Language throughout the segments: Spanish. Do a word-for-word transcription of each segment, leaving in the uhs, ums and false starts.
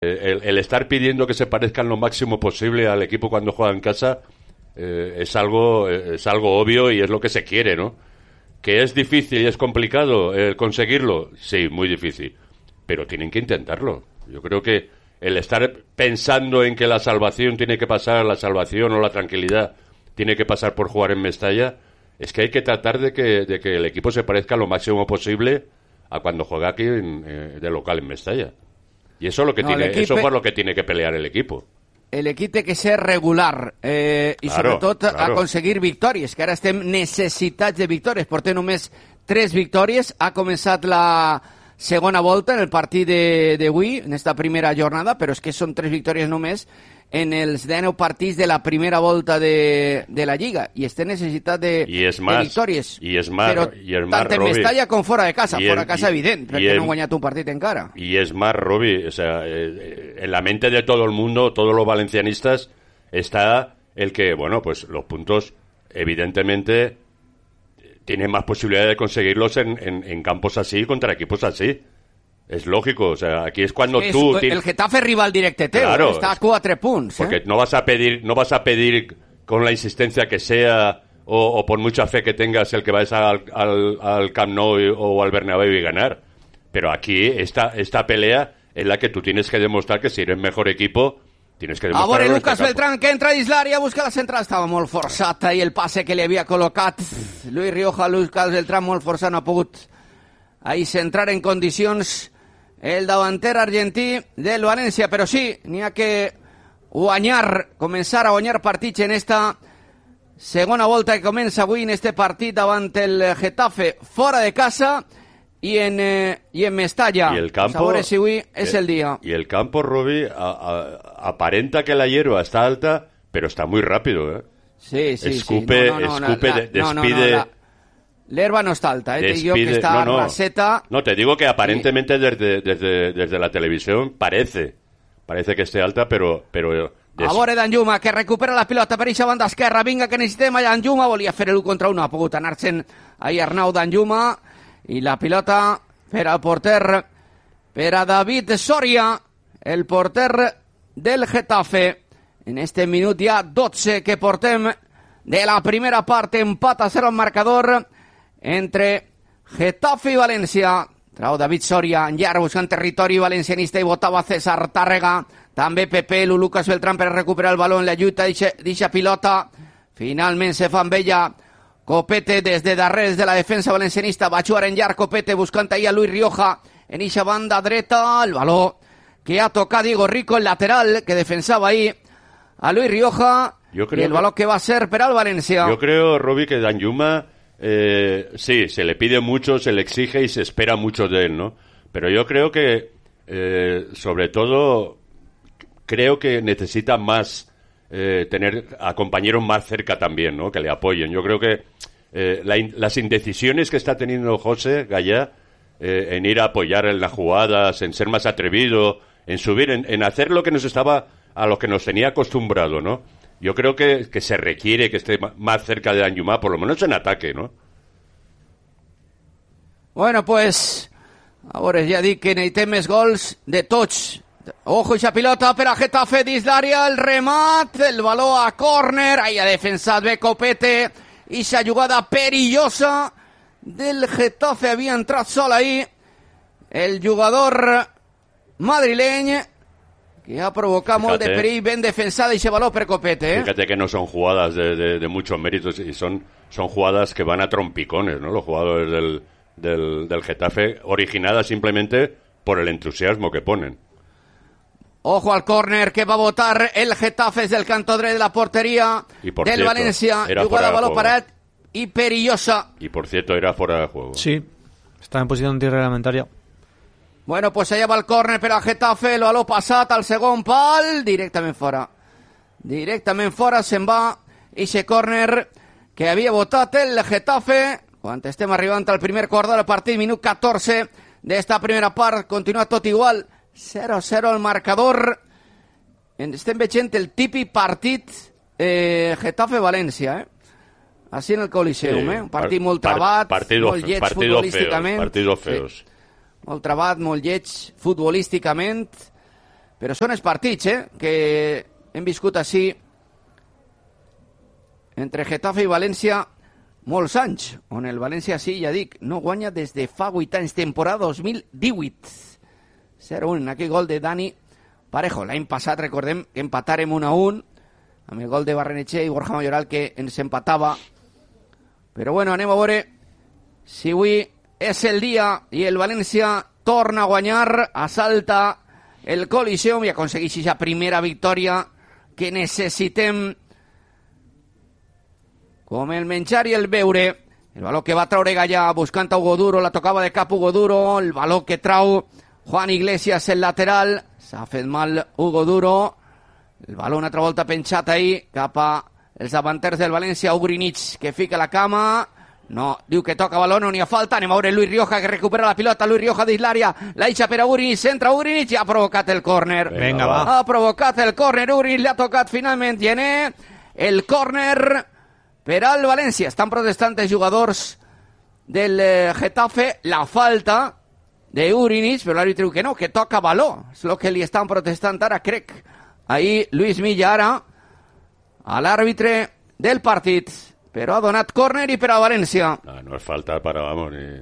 El, el estar pidiendo que se parezcan lo máximo posible al equipo cuando juega en casa eh, es algo es algo obvio y es lo que se quiere, ¿no? ¿Que es difícil y es complicado eh, conseguirlo? Sí, muy difícil. Pero tienen que intentarlo. Yo creo que el estar pensando en que la salvación tiene que pasar, la salvación o la tranquilidad tiene que pasar por jugar en Mestalla, es que hay que tratar de que, de que el equipo se parezca lo máximo posible a cuando juega aquí en, eh, de local en Mestalla. Y eso es lo que no, tiene, equipo, eso por lo que tiene que pelear el equipo. El equip té que ser regular eh, i claro, sobretot claro. aconseguir victòries, que ara estem necessitats de victòries. Portem només tres victòries. Ha començat la segona volta en el partit d'avui, en esta primera jornada, però és que són tres victòries només en els dinou partits de la primera volta de, de la Lliga, i estem necessitat de, más, de victòries. I és más, però i és tant más, en Mestalla com fora de casa, y fora es, de casa y, evident, perquè es, no han guanyat un partit encara. Y es más, Robi, o sea, eh, en la mente de todo el mundo, todos los valencianistas, está el que, bueno, pues los puntos, evidentemente, tienen más posibilidad de conseguirlos en, en, en campos así, contra equipos así. Es lógico, o sea, aquí es cuando es, tú... El Getafe rival directe teu, claro, està a quatre punts. Porque eh? no vas a pedir, no vas a pedir con la insistencia que sea o, o por mucha fe que tengas el que vayas al, al, al Camp Nou o al Bernabéu y ganar. Pero aquí esta, esta pelea es la que tú tienes que demostrar que si eres mejor equipo, tienes que demostrar... A veure, Lucas Beltrán, que entra dins l'àrea, busca la central, estava molt forçat ahí el passe que li havia col·locat Luis Rioja. Lucas Beltrán molt forçat, no ha pogut ahí centrar en condicions el davanter argentí del València, però sí, n'hi ha que guanyar, començar a guanyar partits en esta segona volta que comença avui en este partit davant el Getafe fora de casa i en, eh, i en Mestalla. Y el campo, a veure si avui és el, el dia. Y el campo, Robi, a, a, aparenta que la hierba está alta, pero está muy rápido, ¿eh? Sí, sí, escupe, sí. No, no, no, escupe, la, de, despide... No, no, no, la, l'herba no està alta, eh? Te digo que está no, no. raseta. No, te digo que aparentemente desde, desde, desde la televisión parece, parece que esté alta, pero... pero des... A veure Danjuma, que recupera la pilota per eixa banda esquerra. Vinga, que necessitem a Danjuma. Volia fer l'u contra un, no ha pogut anar-se'n ahí Arnau Danjuma. I la pilota per al porter, per a David Soria, el porter del Getafe. En este minut ja dotze que portem de la primera part, empat a zero el marcador entre Getafe i València. Trau David Soria en llarg buscant territori valencianista i votava César Tàrrega. També Pepe, Lucas Beltrán per recuperar el baló en la lluita d'eixa pilota. Finalment se fa amb ella Copete des de darrere de la defensa valencianista. Va jugar en llarg Copete buscant ahí a Luis Rioja en eixa banda dreta. El baló que ha tocat Diego Rico, el lateral que defensava ahí a Luis Rioja. Yo creo y el balón que, que va a ser per al Valencia. Yo creo, Robi, que Danjuma eh, sí, se le pide mucho, se le exige y se espera mucho de él, ¿no? Pero yo creo que eh, sobre todo creo que necesita más eh, tener a compañeros más cerca también, ¿no? Que le apoyen. Yo creo que eh, la in, las indecisiones que está teniendo José Gallá eh, en ir a apoyar en las jugadas, en ser más atrevido, en subir, en, en hacer lo que nos estaba, a lo que nos tenía acostumbrado, ¿no? Yo creo que, que se requiere que esté más cerca de Danjuma, por lo menos en ataque, ¿no? Bueno, pues, ahora ya di que necesitem més gols de tots. Ojo, esa pilota per a Getafe dins l'àrea, el remat, el baló a córner, ahí ha defensat bé Copete, i esa jugada perillosa del Getafe, havia entrat sol ahí el jugador madrileny, que ha provocado molt de perill, ben defensada y se baló per Copete, ¿eh? Fíjate que no son jugadas de, de, de muchos méritos y son, son jugadas que van a trompicones, ¿no? Los jugadores del, del, del Getafe, originadas simplemente por el entusiasmo que ponen. Ojo al córner que va a votar el Getafe desde el canto dret de la portería del cierto, Valencia. Jugada a balón parat y perillosa. Y por cierto, era fuera de juego. Sí, está en posición antirreglamentaria. Bueno, pues allà va el córner per al Getafe, el baló passat al segon pal, directament fora. Directament fora se'n va eixe córner que havia votat el Getafe. Quan estem arribant al primer quart del partit, minut catorze d'esta primera part, continua tot igual, zero a zero el marcador. Estem veient el típic partit eh, Getafe-València, eh? Així en el Coliseum, sí, eh? Un partit par, molt trabat, par, partido, molt lleig partido futbolísticament. Feos, partidos feos. Sí. Molt trabat, molt lleig futbolísticament, Però són els partits, eh, que hem viscut així entre Getafe i València molts anys, on el València, sí, ja dic, no guanya des de fa vuit anys, temporada dos mil divuit. zero un, aquell gol de Dani Parejo. L'any passat, recordem, que empatàrem un a un, amb el gol de Barrenetxer i Borja Mayoral, que ens empatava. Però bueno, anem a veure si avui és el dia i el València torna a guanyar, assalta el Coliseum i aconsegueix la primera victòria que necessitem, com el menjar i el beure. El baló que va traure Gallà buscant a Hugo Duro, la tocava de cap Hugo Duro, el baló que trau Juan Iglesias, el lateral, s'ha fet mal Hugo Duro, el baló una altra volta penjat ahí cap a els davanters del València. Ugrinich que fica la cama, no, diu que toca baló, no n'hi ha falta. Anem a veure Luis Rioja que recupera la pilota. Luis Rioja dins l'àrea, la eixa per a Ugrinich, centra Ugrinich i ha provocat el córner. Vinga, va. Ha provocat el córner, Ugrinich li ha tocat finalment Gené. El córner per al València. Estan protestant els jugadors del eh, Getafe la falta de Ugrinich, però l'àrbitre diu que no, que toca baló. És el que li estan protestant ara, crec. Ahí Luis Milla ara a l'àrbitre del partit, però ha donat córner i per a València. No, no es falta para, vamos, ni,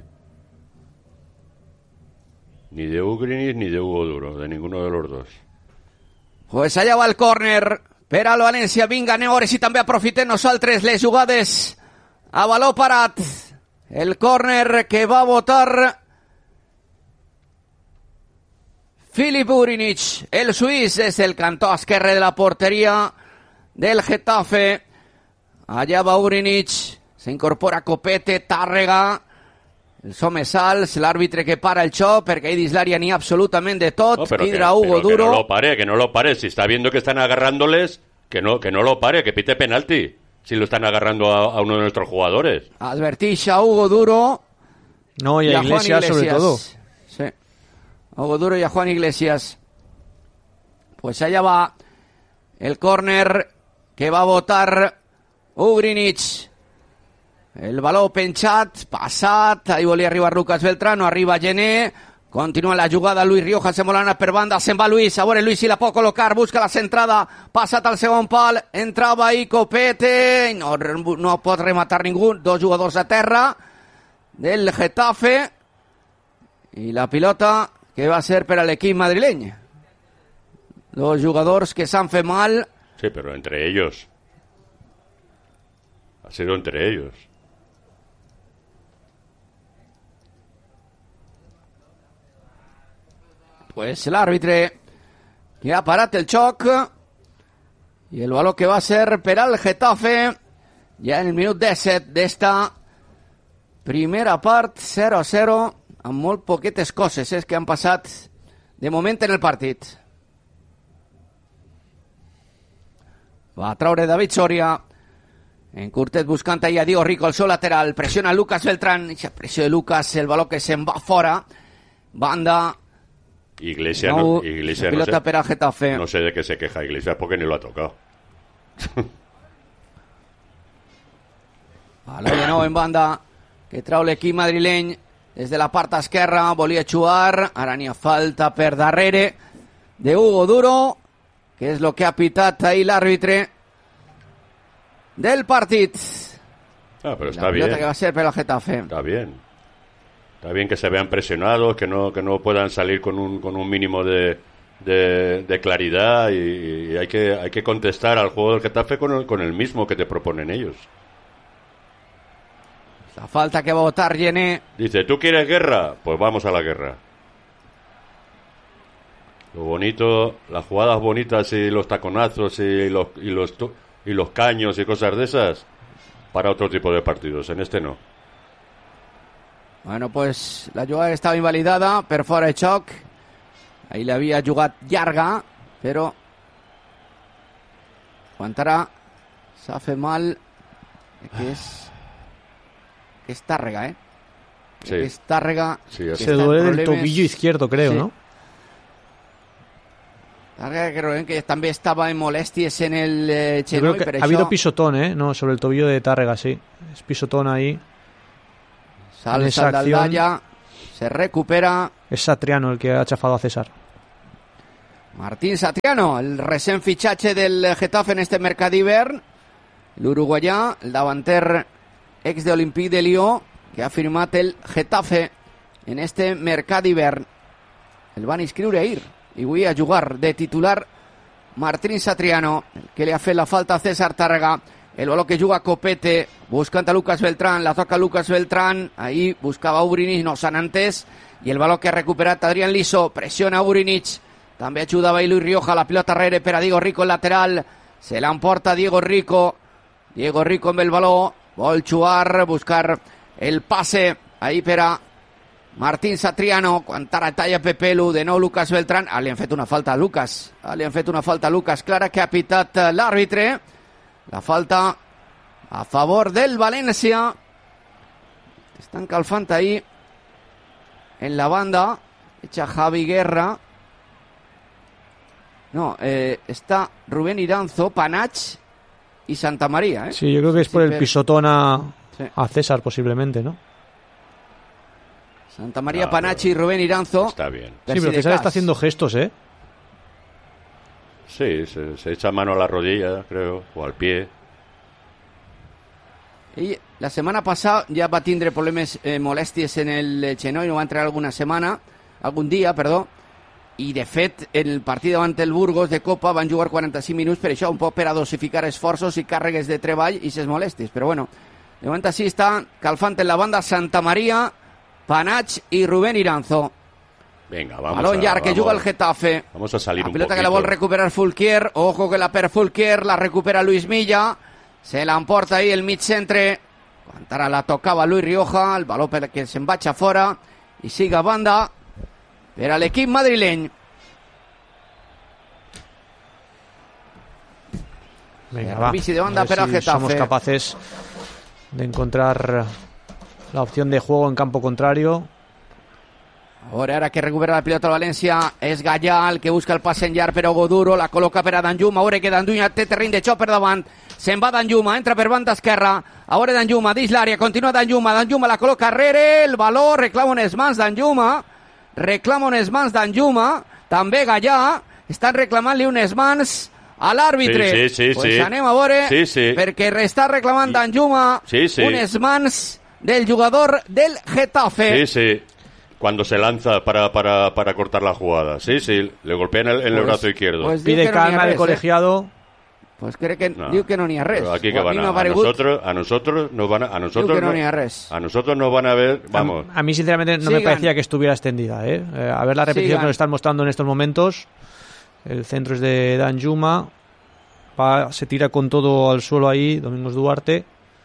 ni de Ugrinich ni de Hugo Duro, de ninguno de los dos. Pues allà va el córner per al València. Vinga, anem a veure si també aprofitem nosaltres les jugades a baló parat. El córner que va votar Filip Ugrinich, el suís, és el cantó esquerre de la porteria del Getafe. Allà va Ugrinich, s'incorpora Copete, Tàrrega, els homes alts, l'àrbitre que para el xoc, perquè ahí dins l'àrea n'hi ha absolutament de tot. No, pero Hidra que, Hugo pero Duro. Que no lo pare, que no lo pare. Si está viendo que están agarrándoles, que no, que no lo pare, que pite penalti. Si lo están agarrando a, a uno de nuestros jugadores. Advertix a Hugo Duro. No, y a, Juan Iglesias, sobre todo. Sí. A Hugo Duro y a Juan Iglesias. Pues allá va el córner que va a votar Ugrinich. El baló penjat, passat, ahí volia arribar Lucas Beltrán, no arriba Gené, continua la jugada Luis Rioja, se molana per banda, se'n va Luis, a veure Luis si la pot col·locar, busca la centrada, passat al segon pal, entrava ahí Copete, no, no pot rematar ningú, dos jugadors a terra del Getafe, i la pilota que va ser per a l'equip madrileny. Dos jugadors que s'han fet mal. Sí, pero entre ellos. Ha sido entre ellos. Pues l'àrbitre que ha parat el xoc i el baló que va ser per al Getafe ja en el minut disset d'esta primera part, zero a zero, amb molt poquetes coses eh, que han passat de moment en el partit. Va a traure David Soria, en curtet buscant ahí a Diego Rico, el seu lateral, pressiona Lucas Beltrán, eixa pressió de Lucas, el baló que se'n va fora, banda. Iglesias no, no, Iglesias pilota no sé, per a Getafe. no sé de qué se queja Iglesias porque ni lo ha tocado. Baló de nou en banda que trau l'equip madrileny des de la part esquerra, volia xuar, ara n'hi ha falta per darrere de Hugo Duro, que és el que ha pitat ahí l'àrbitre del partit. Ah, pero está la pilota bien. que va ser per al Getafe. Está bien. Está bien que se vean presionados, que no que no puedan salir con un con un mínimo de de, de claridad y, y hay que hay que contestar al juego del Getafe con el, con el mismo que te proponen ellos. La falta que va a votar Gené. Dice, ¿tú quieres guerra? Pues vamos a la guerra. Lo bonito, las jugadas bonitas y los taconazos y los y los y los caños y cosas de esas para otro tipo de partidos, en este no. Bueno, pues la jugada estava invalidada per fora de xoc. Ahí l'havia jugat llarga, però aguantarà. S'ha fet mal. Que és... Que és Tàrrega, eh? Sí. Que és Tàrrega. Sí, que sí. Se està en duele del problemes. tobillo izquierdo, creo, Sí. ¿no? Tàrrega que recordem que també estava en molèsties en el eh, Yo genoll, creo que per ha això habido pisotón, ¿eh? No, sobre el tobillo de Tárrega, sí. Es pisotón ahí. en esa s'alça acción. d'Aldalla, se recupera. Es Satriano el que ha chafado a César. Martín Satriano, el recent fitxatge del Getafe en este mercat d'hivern, l'uruguaià, el davanter ex de Olympique de Lyon, que ha firmat el Getafe en este mercat d'hivern. El van inscriure ahir i avui a jugar de titular Martín Satriano, que li ha fet la falta a César Tàrrega. El baló que juga Copete, buscant a Lucas Beltrán, la toca Lucas Beltrán, ahí buscava Urinich, no s'han entès, i el baló que ha recuperat Adrián Liso, pressiona Urinich, també ajudava Luis Rioja, la pilota darrere per a Diego Rico, el lateral, se l'emporta Diego Rico, Diego Rico amb el baló, vol jugar, buscar el passe, ahí per a Martín Satriano, quan ara talla Pepelu, de nou Lucas Beltrán, ah, li han fet una falta a Lucas, ah, li han fet una falta a Lucas, clara que ha pitat l'àrbitre, la falta a favor del València. Estan calfant ahí en la banda, echa Javi Guerra. No, eh, está Rubén Iranzo, Panach y Santa María, ¿eh? Sí, yo creo que es por sí, el pero... pisotón a, sí. a César posiblemente, ¿no? Santa María, no, Panach y Rubén Iranzo. Está bien. Sí, pero César está haciendo gestos, ¿eh? Sí, se, se echa mano a la rodilla, creo, o al pie. I la setmana passada ja va tindre problemes, eh, molèsties en el genoll, no va entrar alguna setmana, algun dia, perdó, i de fet el partit davant el Burgos de Copa van jugar quaranta-cinc minuts, per això un poc per a dosificar esforços i càrregues de treball i ses molèsties, però bueno, de moment així està calfant en la banda Santa María, Panach i Rubén Iranzo. Venga, vamos balón a, llarg que vamos, juga el Getafe. Vamos a salir la un pelota poquito. Que la vol recuperar Fulquier, ojo que la per Fulquier, la recupera Luis Milla, se l'emporta ahí el mig centre, quan ara la tocava Luis Rioja, el baló perquè se'n vaig a fora i siga a banda per a l'equip madrileny. Venga, va. Bici de banda A ver para si Getafe. somos capaces de encontrar la opción de juego en campo contrario. Ahora, ara que recupera la pilota al València és Gallà, el que busca el pas en llarg per a Goduro, la col·loca per a Danjuma, ara que Danjuma té terreny de xoc per davant, se'n va Danjuma, entra per banda esquerra, ara Danjuma dins l'àrea, continua Danjuma, Danjuma la col·loca darrere, el valor, reclama unes mans Danjuma, reclama unes mans Danjuma, també Gallà, estan reclamant-li unes mans a l'àrbitre. Sí, sí, sí, pues sí. anem a veure, sí, sí. perquè està reclamant Danjuma sí, sí. unes mans del jugador del Getafe. Sí, sí. Cuando se lanza para, para, para cortar la jugada. Sí, sí, le golpean en el, en el Pues, brazo izquierdo. Pues Pide no calma al res, colegiado. Eh? Pues cree que No. diu que no n'hi ha res. Pero aquí O que a mi van a, m'ha a paregut- nosotros, a nosotros nos van a, a nosotros Diu que no no- n'hi ha res. a nosotros nos van a ver, vamos. A, a mí, sinceramente, no me Sigan. parecía que estuviera extendida. ¿eh? Eh, a ver la repetición Sigan. que nos están mostrando en estos momentos. El centro es de Danjuma. Va, se tira con todo al suelo ahí, Domingos Duarte.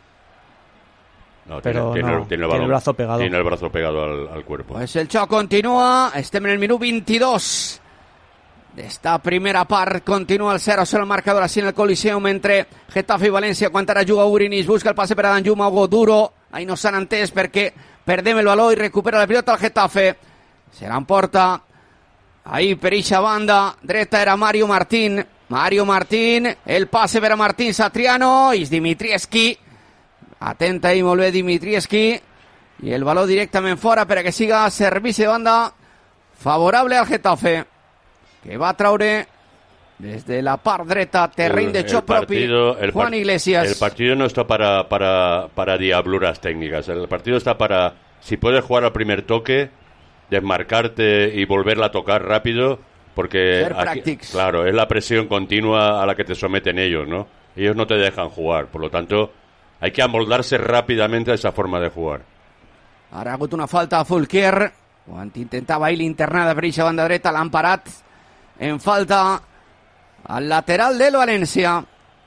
No, Pero tiene, no, tiene, tiene balón- el brazo pegado. Tiene el brazo pegado al, al cuerpo. Pues el xoc continua, estem en el minut vint-i-dos d'esta primera part, continua el zero a zero el marcador així en el Coliseum entre Getafe i València, quan ara juga Urinis, busca el passe per a Danjuma, Goduro, ahí no s'han entès perquè perdem el baló i recupera la pilota al Getafe, se l'emporta ahí per eixa banda dreta era Mario Martín, Mario Martín, el passe per a Martín Satriano, i Dimitrievski, atenta ahí molt bé Dimitrievski, i el baló directament fora per a que siga servici de banda favorable al Getafe, que va traure des de la part dreta terreny de xoc propi el Juan par- Iglesias. El partido no está para, para, para diabluras técnicas. El partido está para, si puedes jugar al primer toque, desmarcarte y volverla a tocar rápido, porque Ser aquí- practics. claro, es la presión continua a la que te someten ellos, ¿no? Ellos no te dejan jugar, por lo tanto, hay que amoldarse rápidamente a esa forma de jugar. Ara ha hagut una falta a Fulquier, quan intentava ahir l'internada per eixa banda dreta, l'han parat en falta al lateral del València.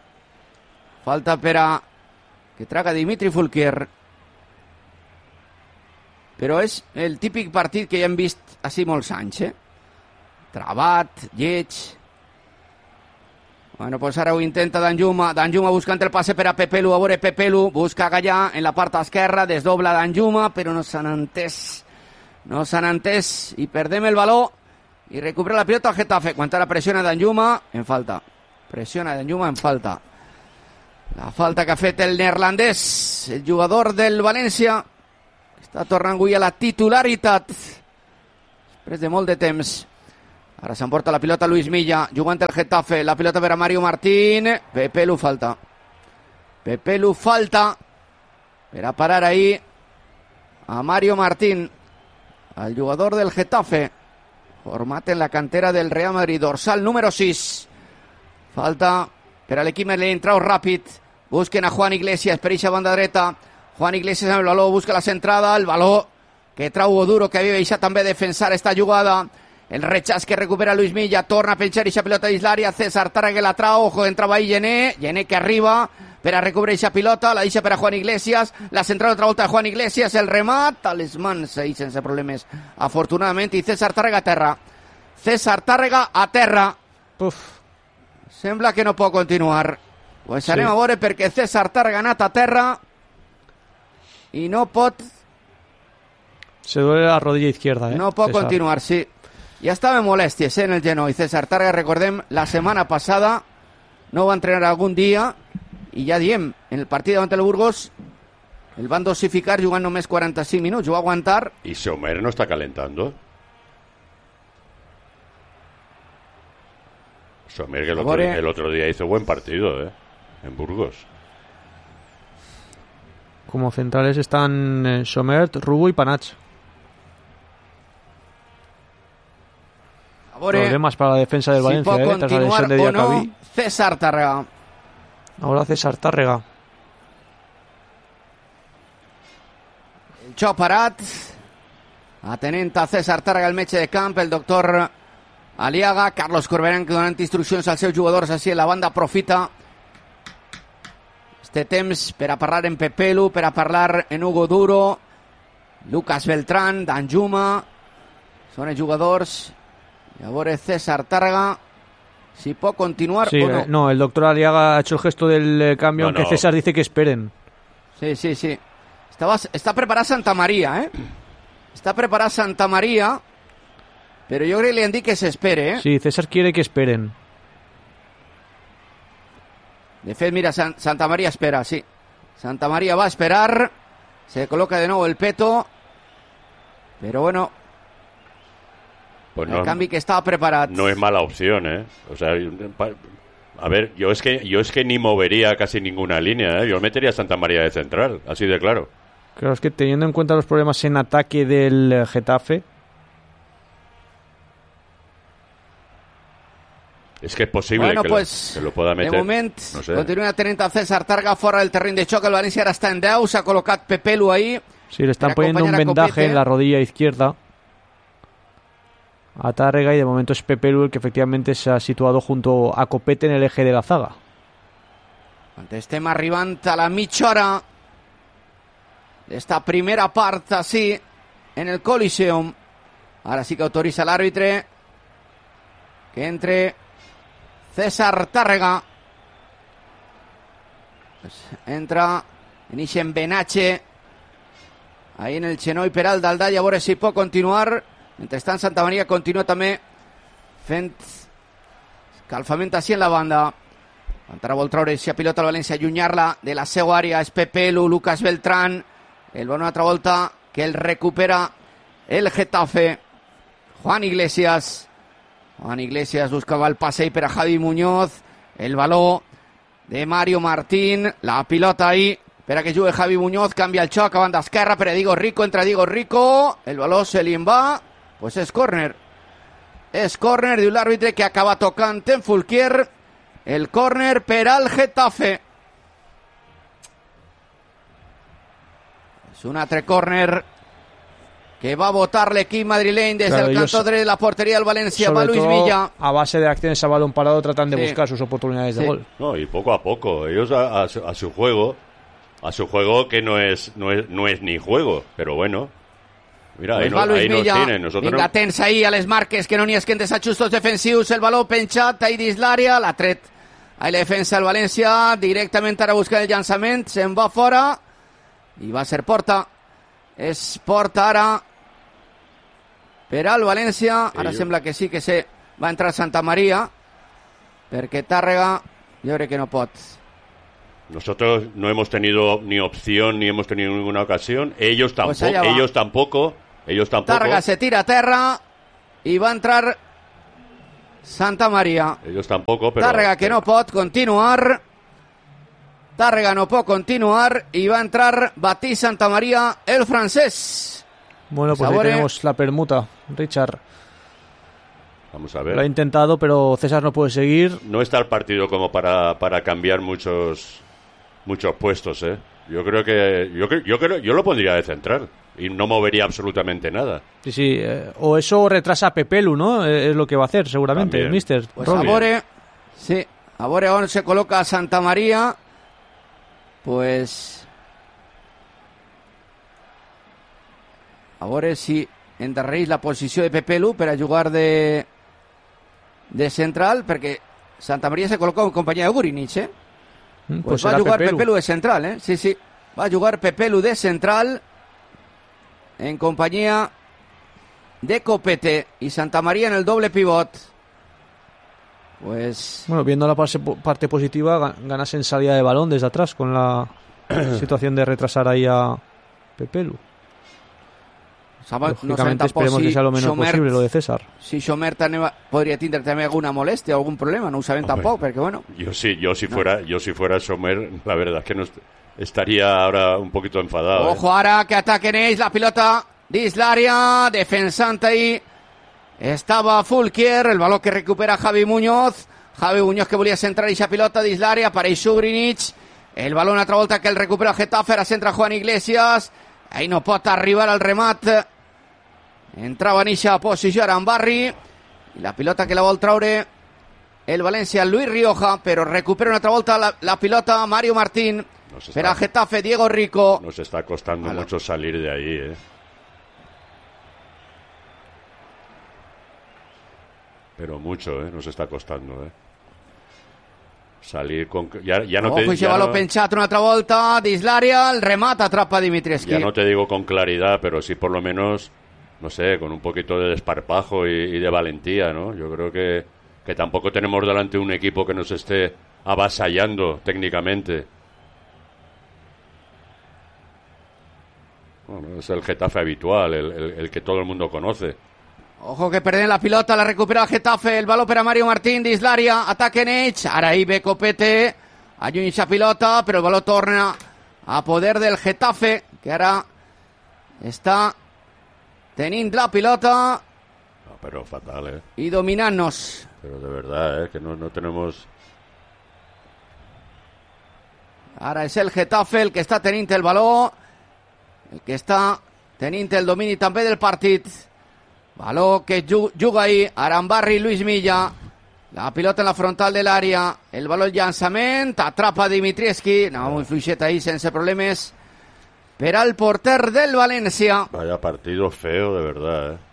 Falta per a que traga Dimitri Fulquier. Però és el típic partit que ja hem vist així molts anys, eh? Trabat, lleig. Bueno, pues ara ho intenta Danjuma. Danjuma buscant el passe per a Pepelu. A veure Pepelu, busca Gallà en la part esquerra, desdobla Danjuma, però no s'han entès. No s'han entès i perdem el baló i recupera la pilota al Getafe. Quan ara pressiona Danjuma, en falta. Pressiona Danjuma, en falta. La falta que ha fet el neerlandès, el jugador del València, està tornant avui a la titularitat després de molt de temps. Ara s'emporta la pilota Luis Milla, jugant el Getafe, la pilota per a Mario Martín, Pepe Lu falta. Pepe Lu falta per a parar ahí a Mario Martín, el jugador del Getafe, format en la cantera del Real Madrid, dorsal número sis. Falta per a l'equip madrileny, trau ràpid, busquen a Juan Iglesias per eixa banda dreta, Juan Iglesias amb el baló, busca la centrada, el baló que trau Oduro, que havia deixat també defensar esta jugada, el rechaç que recupera Luis Milla, torna a penjar eixa pilota dins l'àrea, César Tàrrega la trau, ojo, entrava ahí Gené, Gené que arriba per a recuperar eixa pilota, la deixa per a Juan Iglesias, la centrada otra volta de Juan Iglesias, el remat, a les mans ahí sense problemes, afortunadament, i César Tàrrega a terra. César Tàrrega a terra. Uf. Sembla que no pot continuar. Pues sí. Anem a veure perquè César Tàrrega ha anat a terra i no pot... Se duele la rodilla izquierda, ¿eh? No pot César. continuar, sí. Ja estava en molèsties, eh, en el genoll. César Tàrrega, recordem, la setmana passada no va entrenar algun dia i ja diem, en el partit davant el Burgos el van dosificar jugant només quaranta-cinc minuts, ho va aguantar. ¿Y Sommer no está calentando? Sommer que el otro, Ahora... el otro día hizo buen partido, ¿eh? En Burgos. Como centrales están eh, Sommer, Rubo y Panach. Ahora, problemas para la defensa del si Valencia, pot eh, tras la lesión de continuar o Diacabí. no, César Tàrrega. Ahora César Tàrrega. El xoc parat, atenent a César Tàrrega, el metge de camp, el doctor Aliaga, Carlos Corberán, que donant instruccions als seus jugadors així, la banda aprofita este temps per a parlar en Pepe Lu, per a parlar en Hugo Duro, Lucas Beltrán, Danjuma, són els jugadors. Y ahora César Tàrrega, si puede continuar sí, o no. Eh, no, el doctor Aliaga ha hecho el gesto del eh, cambio, No, aunque no. César dice que esperen. Sí, sí, sí. Estaba, está preparada Santa María, ¿eh? Está preparada Santa María, pero yo creo que le han dicho que se espere, ¿eh? Sí, César quiere que esperen. De fet, mira, San, Santa María espera, sí. Santa María va a esperar, se coloca de nuevo el peto, pero bueno, Pues el no, canvi que estaba preparado. no es mala opción, ¿eh? O sea, pa- a ver, yo es que yo es que ni movería casi ninguna línea, ¿eh? Yo metería a Santa María de central, así de claro. Claro, es que teniendo en cuenta los problemas en ataque del eh, Getafe, Es que es posible Bueno, que, pues, lo, que lo pueda meter. de moment, no sé. continua tenint a César Tàrrega fora del terreny de xoc. El València ara està en deu, s'ha col·locat Pepe Lu ahí. sí, le están Para poniendo un acompañar a vendaje Copete. en la rodilla izquierda a Tàrrega, y de momento es Pepe Lu el que efectivamente se ha situado junto a Copete en el eje de la zaga. Estem arribant a la mitja hora d'esta primera part, així, en el Coliseum. Ara sí que autoritza l'àrbitre que entre César Tàrrega. Pues entra en ixen Benache ahí en el genoll per al Daldà, i a veure si pot continuar. Mentrestant, Santa Maria continua també fent escalfament així en la banda. Encara vol treure aquesta pilota al València, allunyar-la de la seva àrea. És Pepe Lu, Lucas Beltrán. El bon una altra volta que el recupera el Getafe. Juan Iglesias. Juan Iglesias buscava el passe per a Javi Muñoz. El baló de Mario Martín. La pilota ahí per a que jugui Javi Muñoz. Canvia el xoc a banda esquerra per a Diego Rico. Entra Diego Rico. El baló se li en va. Pues és córner. És córner, diu l'àrbitre, que acaba tocant en Fulquier. El córner per al Getafe. És un altre córner que va a votar l'equip madrileny des Claro, del ellos, cantó dret de la portería del Valencia. Va sobre Luis todo Milla. a base de acciones a balón parado, tratan de Sí. buscar sus oportunidades Sí. de gol. No, y poco a poco. Ellos a, a su, a su juego, a su juego que no es, no es, no es ni juego, pero bueno. Mira, Pues ahí, va no, Luis ahí nos Milla. tienen. Nosotros Vinga, no- atents ahí a les marques, que no n'hi esquen desajustos defensius. El baló penjat ahí dins l'àrea. L'ha tret ahí la defensa del València. Directament ara buscant el llançament. Se'n va fora. I va ser porta. És porta ara per al València. Sí, Ara jo- sembla que sí que se va entrar Santa Maria, perquè Tàrrega jo crec que no pot. Nosotros no hemos tenido ni opción ni hemos tenido ninguna ocasión. Ellos Pues tampoco. allá va. ellos tampoco. Ellos tampoco. Tàrrega se tira a terra i va entrar Santa Maria. Ellos tampoco, pero... Tàrrega que no pot continuar. Tàrrega no pot continuar y va a entrar Batí Santa Maria, el francés. Bueno, pues Sabore. ahí tenemos la permuta. Richard Vamos a ver. lo ha intentado, pero César no puede seguir. No está el partido como para, para cambiar muchos muchos puestos, ¿eh? Yo creo que yo cre- yo creo yo lo pondría de central y no movería absolutamente nada. Sí, sí. eh, o eso retrasa a Pepelu, ¿no? Eh, es lo que va a hacer seguramente También. el míster. Pues Robbie. Abore, sí, Abore ahora se coloca a Santa Maria. Pues Abore si endarrereix la posició de Pepelu per a jugar de de central, perquè Santa Maria se col·loca en companyia de Gurinic, eh? Mm, Pues, Pues va a será jugar Pepelu. Pepelu de central, ¿eh? Sí, sí. Va a jugar Pepelu de central en compañía de Copete y Santa María en el doble pivot. Pues Bueno, viendo la parte, parte positiva, ga- ganas en salida de balón desde atrás con la situación de retrasar ahí a Pepelu. sabe- no sabem Lógicamente tampoc esperemos si que sea lo menos Schomert- posible lo de César. si Schomert anava- podria tindre també alguna molèstia o algun problema, no ho sabem Hombre. tampoc, perquè bueno, Yo sí, yo si fuera yo si fuera Sommer, la verdad es que no est- estaría ahora un poquito enfadado. ¿eh? ojo ara que ataquen ells la pilota dins l'àrea, defensant ahí estava Fulquier, el valor que recupera Javi Muñoz, Javi Muñoz que volia centrar eixa pilota dins l'àrea, apareix Sugrinic, el baló una altra volta que el recupera el Getafe, ara centra Juan Iglesias, ahí no pot arribar al remat, entrava en eixa posició Arambarri, i la pilota que la vol traure el València, Luis Rioja, però recupera una altra volta la, la pilota Mario Martín, Nos per a está, Getafe, Diego Rico. nos está costando Ala. mucho salir de ahí, ¿eh? Pero mucho, ¿eh? Nos está costando, ¿eh? Salir con... Ya, ya no te Ojo, i se ya va no- lo penjat una altra volta dins l'àrea, el remat atrapa Dimitrievski. Ya no te digo con claridad, pero sí por lo menos, no sé, con un poquito de desparpajo y, y de valentía, ¿no? Yo creo que, que tampoco tenemos delante un equipo que nos esté avasallando técnicamente. Bueno, es el Getafe habitual, el, el- el que todo el mundo conoce. Ojo que perden la pilota, la recupera el Getafe, el baló per a Mario Martín dins l'àrea, ataquen ells, ara hi ve Copete, allunya la pilota, però el baló torna a poder del Getafe, que ara està tenint la pilota No, pero fatal, ¿eh? i dominant-nos. Pero de verdad, ¿eh? Que no, no tenemos... Ara és el Getafe el que està tenint el baló, el que està tenint el domini també del partit. Baló que ju- juga ahí Arambarri, Luis Milla. La pilota en la frontal de l'àrea. El baló, el llançament. Atrapa Dimitrievski. No, muy fluixet ahí, sense problemes. Per al porter del València. Vaya partido feo, de verdad, ¿eh?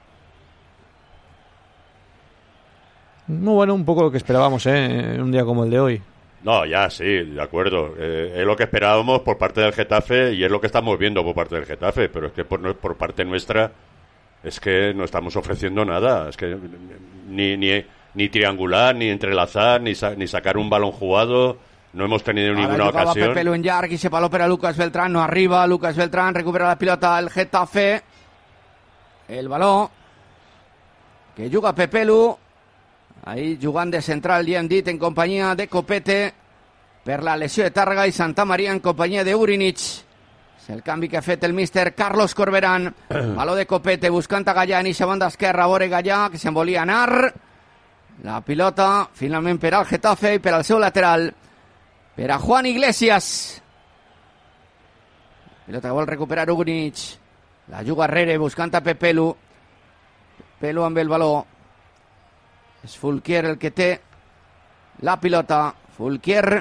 No, bueno, un poco lo que esperábamos, ¿eh? En un día como el de hoy. No, ya sí, de acuerdo. Eh, es lo que esperábamos por parte del Getafe y es lo que estamos viendo por parte del Getafe, pero es que por, no- por parte nuestra es que no estamos ofreciendo nada. Es que ni, ni, ni triangular, ni entrelazar, ni, sa- ni sacar un balón jugado. No hemos tenido Ara ninguna jugava ocasión. Pepelu en llarg i se baló per a Lucas Beltrán. No arriba. Lucas Beltrán recupera la pilota al Getafe. El baló que juga Pepelu. Ahí jugant de central, ja hem dit, en companyia de Copete per la lesió de Tàrrega i Santa Maria en companyia de Urinic. És el canvi que ha fet el míster Carlos Corberán. Baló de Copete buscant a Gallà en eixa banda esquerra. A veure Gallà, que se'n volia anar. La pilota finalment per al Getafe i per al seu lateral. Per a Juan Iglesias. Pilota que vol recuperar Urinic. La juga Herrere buscant a Pepelu. Pepelu amb el baló. És Fulquier el que té la pilota. Fulquier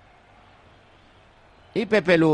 i Pepelu.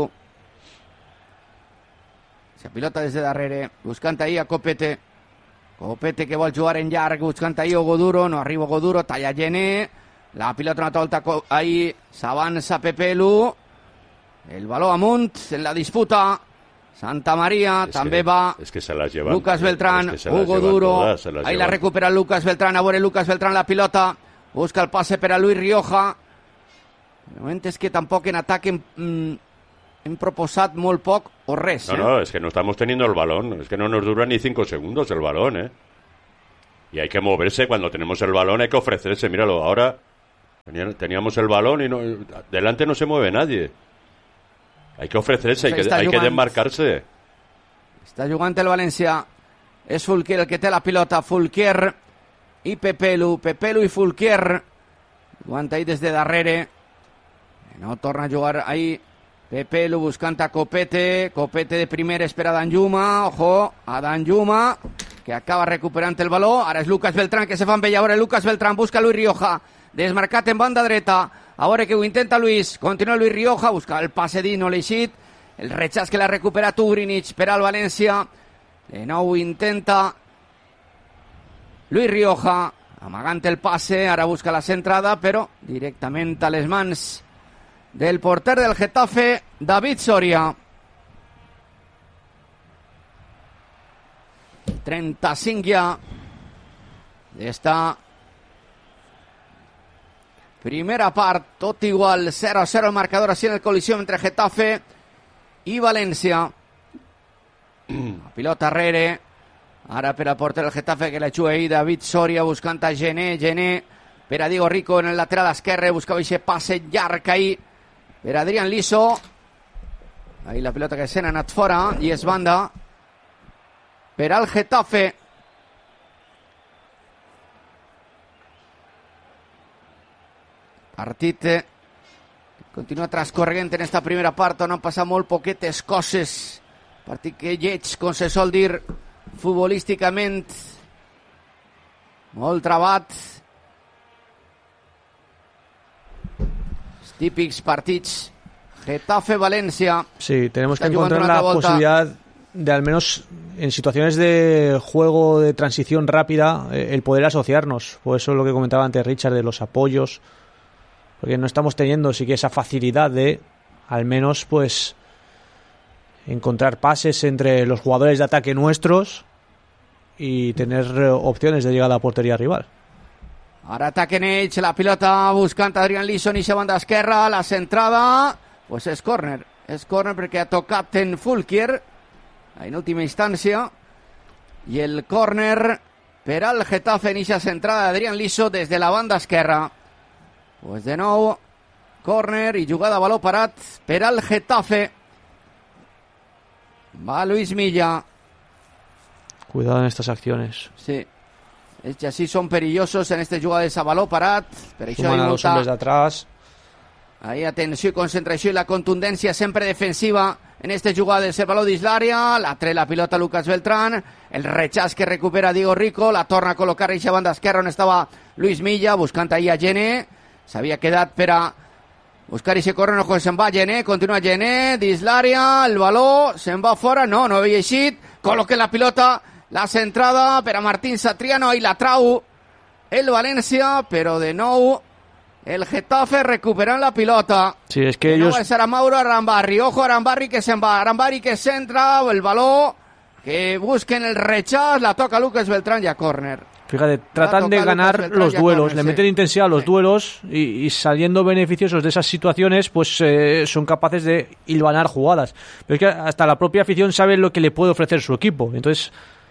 La pilota des de darrere, buscant ahir a Copete. Copete que vol jugar en llarg, buscant ahir Ogoduro, no arriba Ogoduro, talla Gené. La pilota una volta ahir, s'avança Pepelu. El baló amunt en la disputa. Santa Maria, Es també que- va es que se las llevan. Lucas Beltrán, es que se las Hugo llevan Duro, todas, se las ahí la llevan. recupera Lucas Beltrán, a veure Lucas Beltrán la pilota, busca el passe per a Luis Rioja. El moment és que tampoc en atac hem, mm, hem proposat molt poc o res. No, eh? no, es que no estamos teniendo el balón. Es que no nos dura ni cinco segundos el balón, ¿eh? Y hay que moverse cuando tenemos el balón, hay que ofrecerse. Míralo, ahora teníamos el balón y no, delante no se mueve nadie. Hay que ofrecerse, hay que, hay que desmarcarse. Està jugant el València. És Fulquier el que té la pilota. Fulquier i Pepelu. Pepelu i Fulquier. Jugant ahí des de darrere. No torna a jugar ahí. Pepelu buscant a Copete. Copete de primer espera Danjuma. Ojo a Danjuma, que acaba recuperant el baló. Ara és Lucas Beltrán que se fa amb ell. Ara Lucas Beltrán busca Luis Rioja. Desmarcat en banda dreta. A veure que ho intenta Luis. Continua Luis Rioja. Busca el passe dins, no l'ha eixit. El rechaç que l'ha recuperat Ugrinic per al València. De nou intenta Luis Rioja. Amagant el passe. Ara busca la centrada, però directament a les mans del porter del Getafe, David Soria. trenta-cinc ja d'esta primera part, tot igual, cero a cero el marcador així en el col·lisió entre Getafe i València. La pilota arrere, ara per al porter del Getafe que la juga ahí David Soria buscant a Gené, Gené per a Diego Rico en el lateral esquerre, buscava aquest passe llarg ahí per a Adrián Liso. Ahí la pilota que se n'ha anat fora i és banda per al Getafe. Partit continua transcorrent en esta primera part on han passat molt poquetes coses. Partit que lleig, com se sol dir futbolísticament, molt trabat. Els típics partits Getafe-Valencia. Sí, tenemos que encontrar la posibilidad de, al menos en situaciones de juego de transición rápida, eh, el poder asociarnos. Por eso es lo que comentaba antes Richard de los apoyos, porque no estamos teniendo sí que esa facilidad de al menos pues encontrar pases entre los jugadores de ataque nuestros y tener opciones de llegada a portería rival. Ara ataquen ells, la pilota buscant Adrián Liso, i banda esquerra, la centrada, pues és córner, és córner perquè ha tocat en Fulquier en última instància, i el córner per al Getafe en eixa centrada d'Adrián Liso des de la banda esquerra. Pues de nou, córner i jugada a baló parat per al Getafe. Va Luis Milla. Cuidado en estas acciones. Sí. Es que así son perillosos en este jugades a baló parat. Per això Suman a los hombres de atrás. Ahí atenció i concentració i la contundència sempre defensiva en este jugades. El baló dins l'àrea, la tre la pilota Lucas Beltrán, el rechaç que recupera Diego Rico, la torna a col·locar a eixa banda esquerra on estava Luis Milla, buscant ahí a Gené. S'havia quedat per a buscar i se corre, no se'n va Gené, continua Gené, dins l'àrea, el baló se'n va fora, no, no havia eixit, col·loquen la pilota, la centrada per a Martín Satriano, i la trau el València, però de nou el Getafe recuperant la pilota. Sí, es que de ellos... nou és ara Mauro Arambarri, ojo Arambarri que se'n va, Arambarri que centra, el baló que busquen el rechaç, la toca Lucas Beltrán i a córner. Fíjate, tratan de ganar los duelos, le meten intensidad a los duelos y, y saliendo beneficiosos de esas situaciones, pues eh, son capaces de hilvanar jugadas. Pero es que hasta la propia afición sabe lo que le puede ofrecer su equipo. Entonces,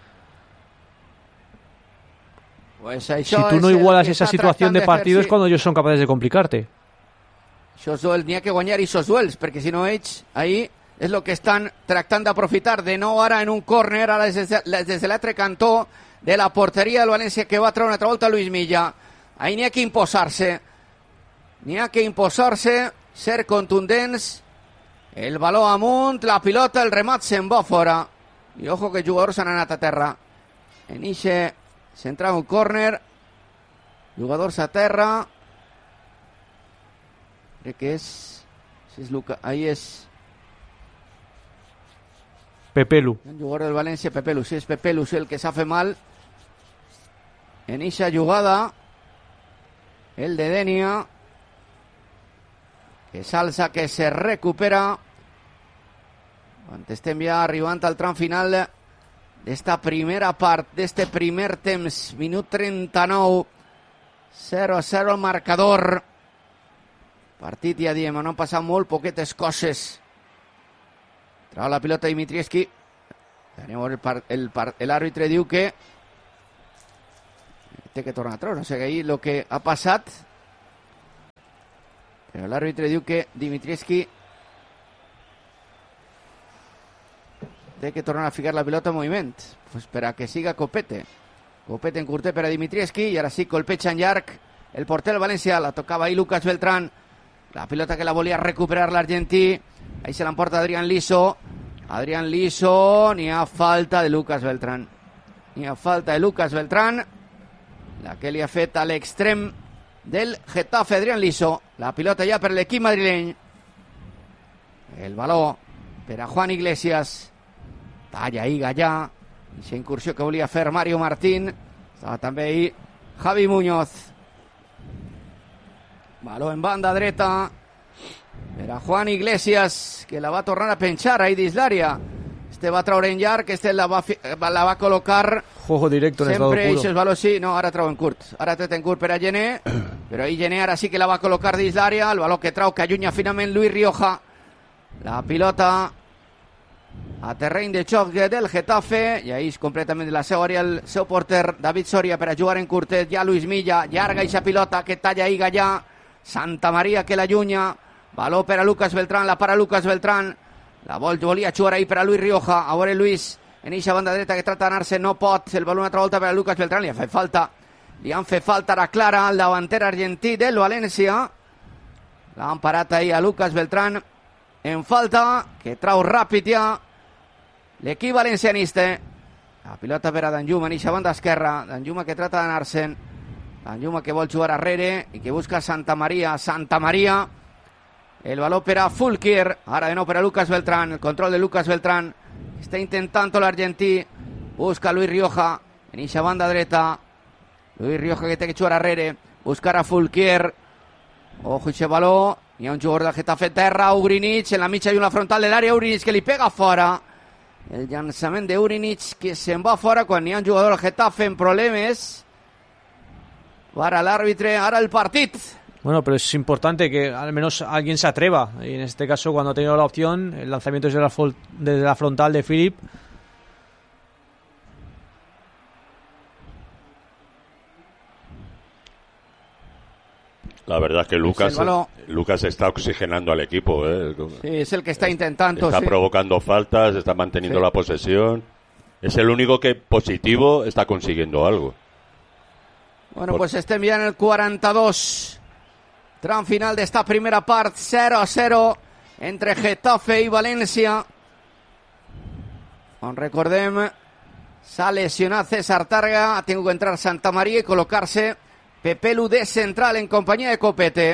pues si tú no igualas esa situación de partido es cuando ellos son capaces de complicarte. Esos duels, n'hi ha que guanyar esos duels, perquè si no ells, ahí és el que estan tractant d'aprofitar. De nou ara en un córner, ara des de l'altre cantó de la porteria del València, que va treure una altra volta Luis Milla. Ahí n'hi ha que imposar-se. N'hi ha que imposar-se, ser contundents. El baló amunt, la pilota, el remat se'n va fora. I ojo que els jugadors s'han anat a terra. En ixe centrava un córner. Jugadors a terra. Crec que és... Si és Luca, ahí és... Pepelu. El jugador del València, Pepelu. Si és Pepelu, si el que s'ha fet mal. En eixa jugada, el de Denia, que s'alça, que se recupera. Quan estem ja arribant al tram final d'esta primera part, d'este primer temps, minut trenta-nou, zero a zero el marcador. Partit, ja diem, no han passat molt poquetes coses. Trau la pilota Dimitrievski. L'àrbitre diu que té que tornar a treure. O sigui, ahir el que ha passat, però l'àrbitre diu que Dimitrievski té que tornar a ficar la pilota en moviment, pues per a que siga Copete. Copete en curtet per a Dimitrievski, i ara sí, colpeja en llarg el porter del València, la tocava ahí Lucas Beltrán, la pilota que la volia recuperar l'argentí, ahí se l'emporta Adrián Liso, Adrián Liso, n'hi ha falta de Lucas Beltrán, n'hi ha falta de Lucas Beltrán, la que li ha fet a l'extrem del Getafe, Adrián Liso, la pilota ja per l'equip madrileny, el baló per a Juan Iglesias, talla ahí Gallà, aquesta incursió que volia fer Mario Martín, estava també ahí Javi Muñoz, baló en banda dreta per a Juan Iglesias, que la va tornar a penjar ahí dins l'àrea. Este va treure en llarg, este la va, la va col·locar juego directo en sempre, el això és baló, sí, no, ara trau en curt, ara tret en curt per a Gené, però ahí Gené ara sí que la va col·locar dins l'àrea, el baló que trau, que allunya finalment Luis Rioja, la pilota a terreny de xoc del Getafe, i ahí és completament de la seva àrea el seu porter David Soria per a jugar en curtet, ja Luis Milla, llarga eixa pilota que talla ahí Gallà, Santa Maria que l'allunya, baló per a Lucas Beltrán, la para Lucas Beltrán, la vol, volia jugar ahí per a Luis Rioja, a veure Luis en eixa banda dreta que trata d'anar-se, no pot, el baló una altra volta per a Lucas Beltrán, li ha fet falta, li han fet falta ara clara al davanter argentí del València, l'han parat ahí a Lucas Beltrán en falta, que trau ràpid ja l'equip valencianista, la pilota per a Danjuma en eixa banda esquerra, Danjuma que trata d'anar-se'n, Danjuma que vol jugar arrere i que busca Santa Maria, Santa Maria, el baló per a Fulquier, ara de nou per a Lucas Beltrán, el control de Lucas Beltrán, està intentant l'argentí, busca Luis Rioja en eixa banda dreta, Luis Rioja que té que jugar arrere, buscar a Fulquier, ojo eixe baló, hi ha un jugador del Getafe terra, Ugrinic, en la mitja i una frontal de l'àrea, Ugrinic que li pega fora, el llançament de Ugrinic que se'n va fora quan hi ha un jugador del Getafe en problemes, para l'àrbitre, ara el partit. Bueno, pero es importante que al menos alguien se atreva, y en este caso cuando ha tenido la opción, el lanzamiento desde la, desde la frontal de Philip. La verdad es que Lucas, Lucas está oxigenando al equipo. ¿eh? Sí, es el que está intentando. Está sí. provocando faltas, está manteniendo sí. la posesión. Es el único que positivo está consiguiendo algo. Bueno, Por... pues estem ja en el quaranta-dos. Tram final d'esta primera part, zero a zero entre Getafe i València. On recordem, s'ha lesionat César Targa, ha tingut que entrar Santa Maria i col·locar-se Pepelu de central en companyia de Copete.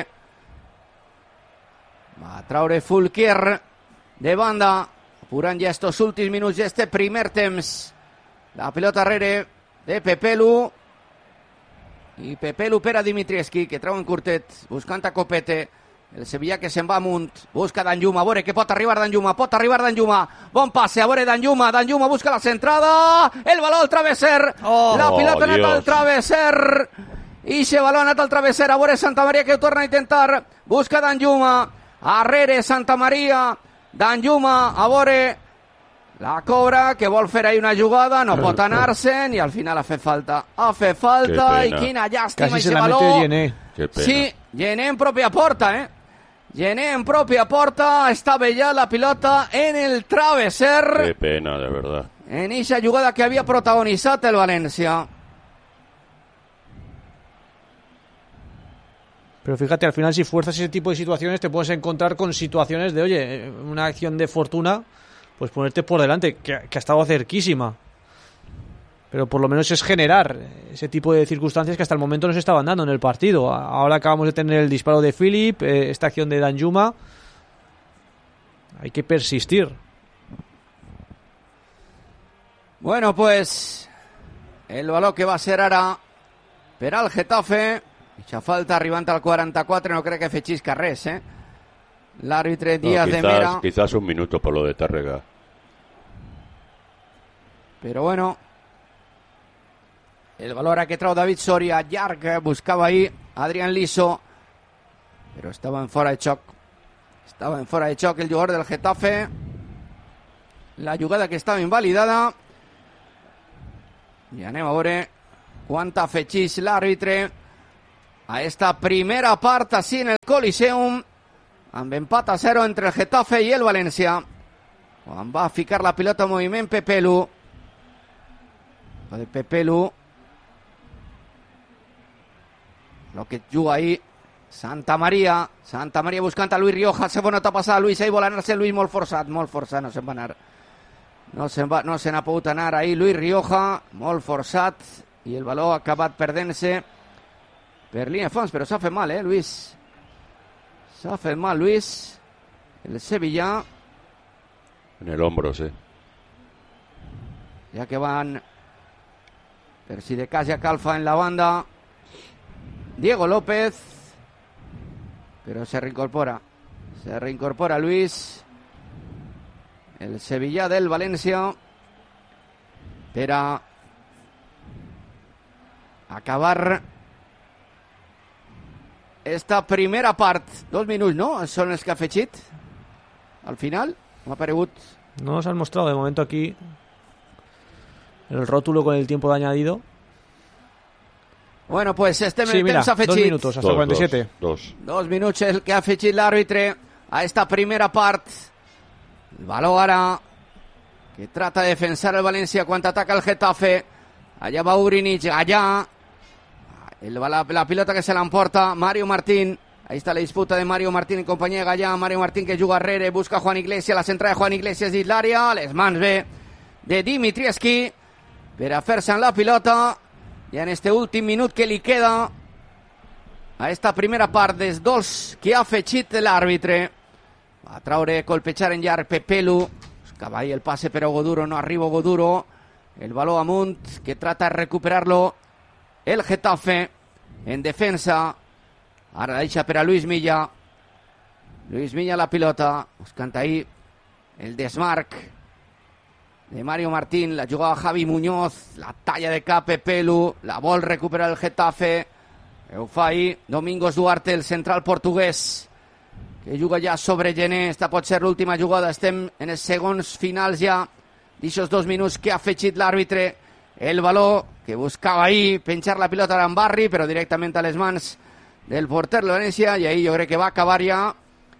Va a traure Fulquier de banda, apurant ja estos últims minuts d'este primer temps. La pilota arrere de Pepelu. I Pepelu per a Dimitrievski, que treu en curtet, buscant a Copete. El Sevilla que se'n va amunt, busca Danjuma, a veure que pot arribar Danjuma, pot arribar Danjuma, bon passe, a veure Danjuma, Danjuma busca la centrada, el baló al travesser, oh, la pilota oh, anat al travesser, i se baló anat al travesser, a veure Santa Maria que ho torna a intentar, busca Danjuma, arrere Santa Maria, Danjuma, a veure, la cobra, que vol fer ahí una jugada, no pot anar-se'n, i al final ha fet falta, ha fet falta, i quina llàstima, i se baló. Sí, Gené en pròpia porta, eh? Gené en propia porta, estava ja la pilota en el travesser. Qué pena, de verdad. En esa jugada que había protagonizado el Valencia. Pero fíjate, al final si fuerzas ese tipo de situaciones te puedes encontrar con situaciones de, oye, una acción de fortuna, pues ponerte por delante, que, que ha estado cerquísima. Pero por lo menos es generar ese tipo de circunstancias que hasta el momento no se estaban dando en el partido. Ahora acabamos de tener el disparo de Philip, eh, esta acción de Danjuma. Hay que persistir. Bueno, pues el balón que va a ser ara per al Getafe. Mucha falta, arribant al quaranta-quatre, no crec que fechisca res, eh? L'àrbitre Díaz no, quizás, de Mera. Quizás un minuto por lo de Tárrega. Pero bueno, el valor que trau David Soria, llarg, buscava ahí Adrián Liso, però estava en fora de xoc. Estava en fora de xoc el jugador del Getafe. La jugada que estava invalidada. I anem a veure quanta afegeix l'àrbitre a esta primera part així en el Coliseum, amb empat a zero entre el Getafe i el València. Quan va ficar la pilota en moviment Pepelu. El Pepelu. Lo que juga ahí Santa Maria. Santa Maria buscant a Luis Rioja. Segona etapa passada. Luis ahí vol anar-se. Luis molt forçat. Molt forçat. No se'n va anar. No se va, no se n'ha pogut anar ahí Luis Rioja. Molt forçat. I el baló ha acabat perdent-se per línia de fons. Però s'ha fet mal, eh, Luis? S'ha fet mal, Luis. El Sevilla. En el hombro, sí. Ya que van per si de cas ya calfa en la banda Diego López, pero se reincorpora se reincorpora Luis, el Sevilla del Valencia, para acabar esta primera part. Dos minuts, no? Són els que ha afegit al final. M'ha paregut. No nos han mostrado de momento aquí el rótulo con el tiempo de añadido. Bueno, pues este sí, mira, ha afegit. Dos minutos, hasta dos, cuarenta y siete. Dos, dos. Dos minuts el que ha afegit l'àrbitre a esta primera part. El baló ara que trata de defensar el València quan ataca el Getafe. Allà va Ugrinic, allà el, la, la pilota que se l'emporta Mario Martín. Ahí está la disputa de Mario Martín y compañía Gallá. Mario Martín que juga arrere, busca a Juan Iglesias, la centrada de Juan Iglesias dins l'àrea, les mans bé de Dimitrievski per a fer-se en la pilota. I en este últim minut que li queda a esta primera part dels dos que ha afegit l'àrbitre. Va a traure, colpejar en llarg Pepelu. Buscava ahí el pase però Goduro, no arriba Goduro. El baló amunt que trata de recuperarlo el Getafe en defensa. Ara la deixa per a Luis Milla. Luis Milla la pilota. Buscant ahí el desmarc de Mario Martín. La jugava Javi Muñoz. La talla de cap Pepelu. La vol recuperar el Getafe. Ho fa ahí Domingos Duarte, el central portuguès, que juga ja sobre Gené. Esta pot ser l'última jugada. Estem en els segons finals ja d'aixòs dos minuts que ha afegit l'àrbitre. El baló que buscava ahí penjar la pilota en Barri, però directament a les mans del porter de València, i ahí jo crec que va acabar ja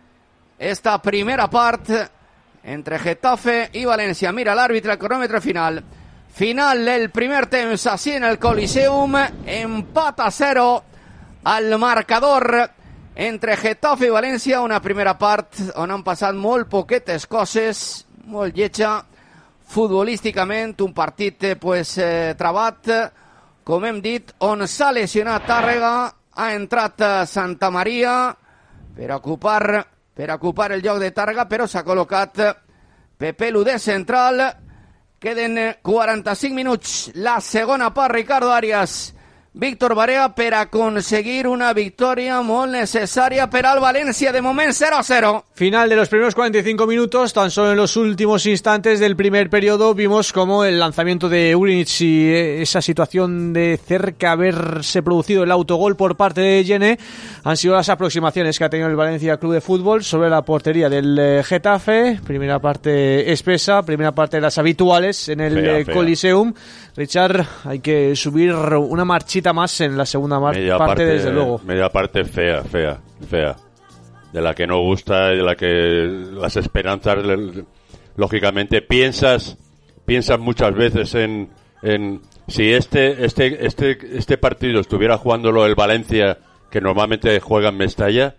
esta primera part entre Getafe i València. Mira l'àrbitre, el cronòmetre final. Final del primer temps, així en el Coliseum. Empat a zero al marcador entre Getafe i València. Una primera part on han passat molt poquetes coses, molt lletja futbolísticament. Un partit pues, eh, trabat, com hem dit, on s'ha lesionat Tàrrega. Ha entrat Santa Maria per ocupar, per ocupar el lloc de Tàrrega, però s'ha col·locat Pepelu de central. Queden quaranta-cinc minuts. La segona part, Ricardo Arias, Víctor Barea, per aconseguir una victòria molt necessària per al València. De moment cero a cero. Final de los primeros cuarenta y cinco minutos. Tan solo en los últimos instantes del primer periodo vimos como el lanzamiento de Ugrinic y esa situación de cerca haberse producido el autogol por parte de Gené han sido las aproximaciones que ha tenido el Valencia Club de Fútbol sobre la portería del Getafe. Primera parte espesa, primera parte de las habituales en el fea, fea. Coliseum. Richard, hay que subir una marchita más en la segunda mar- parte, parte, desde luego. Media parte fea, fea, fea. De la que no gusta y de la que las esperanzas, lógicamente, piensas piensas muchas veces en, en si este este este este partido estuviera jugándolo el Valencia, que normalmente juega en Mestalla,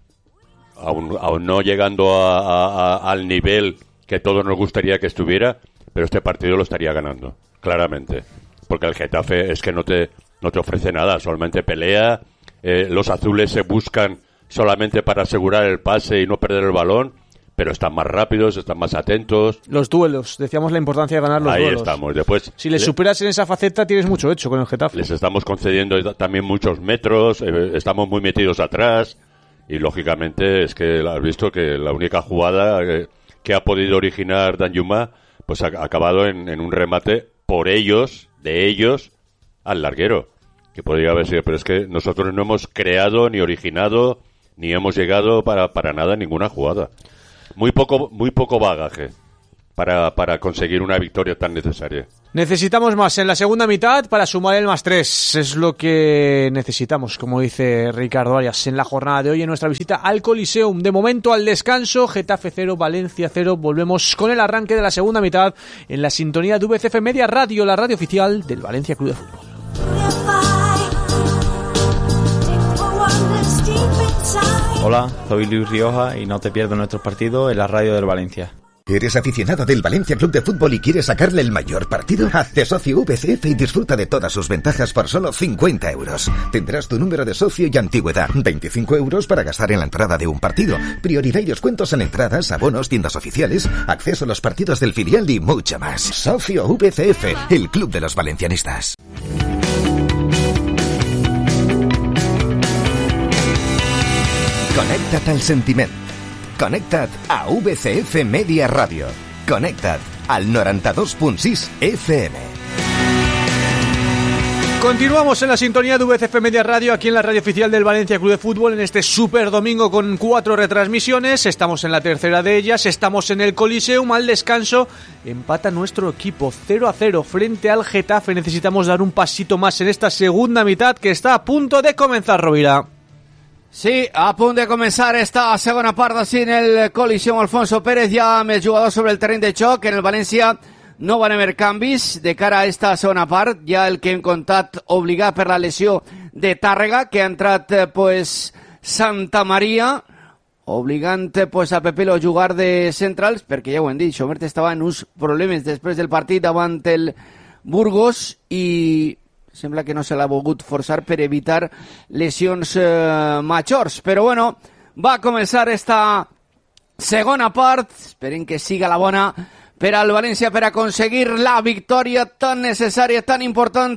aún, aún no llegando a, a, a, al nivel que todos nos gustaría que estuviera, pero este partido lo estaría ganando, claramente. Porque el Getafe es que no te, no te ofrece nada, solamente pelea, eh, los azules se buscan solamente para asegurar el pase y no perder el balón, pero están más rápidos, están más atentos. Los duelos, decíamos la importancia de ganar los Ahí duelos. Ahí estamos. Después, si les superas en esa faceta, tienes mucho hecho con el Getafe. Les estamos concediendo también muchos metros, eh, estamos muy metidos atrás, y lógicamente es que has visto que la única jugada que, que ha podido originar Danjuma pues ha, ha acabado en, en un remate por ellos, de ellos, al larguero, que podría haber sido, pero es que nosotros no hemos creado, ni originado, ni hemos llegado para, para nada en ninguna jugada. Muy poco, muy poco bagaje para, para conseguir una victoria tan necesaria. Necesitamos más en la segunda mitad para sumar el más tres. Es lo que necesitamos, como dice Ricardo Arias, en la jornada de hoy en nuestra visita al Coliseum. De momento al descanso, Getafe cero, Valencia cero. Volvemos con el arranque de la segunda mitad en la sintonía de V C F Media Radio, la radio oficial del Valencia Club de Fútbol. Hola, soy Luis Rioja y no te pierdas nuestros partidos en la radio del Valencia. ¿Eres aficionado del Valencia Club de Fútbol y quieres sacarle el mayor partido? Hazte socio V C F y disfruta de todas sus ventajas por solo cincuenta euros. Tendrás tu número de socio y antigüedad. veinticinco euros para gastar en la entrada de un partido. Prioridad y descuentos en entradas, abonos, tiendas oficiales, acceso a los partidos del filial y mucho más. Socio V C F, el club de los valencianistas. Connecta't al sentiment. Connecta't a V C F Media Radio. Connecta't al noranta-dos punt sis F M. Continuamos en la sintonía de V C F Media Radio, aquí en la radio oficial del Valencia Club de Fútbol, en este super domingo con cuatro retransmisiones. Estamos en la tercera de ellas, estamos en el Coliseum. Al descanso empata nuestro equipo cero a cero frente al Getafe. Necesitamos dar un pasito más en esta segunda mitad que está a punto de comenzar, Rovira. Sí, a punt de començar esta segona part d'ací en el Coliseum Alfonso Pérez, ja amb els jugadors sobre el terreny de joc. En el València no van haver canvis de cara a esta segona part, ja el que hem contat obligat per la lesió de Tàrrega, que ha entrat pues Santa Maria, obligant pues a Pepelo a jugar de centrals, perquè ja ho hem dit, Xomert estava en uns problemes després del partit davant el Burgos i sembla que no se l'ha volgut forçar per evitar lesions eh, majors. Però bueno, va començar esta segona part. Esperem que siga la bona per al València per aconseguir la victòria tan necessària, tan important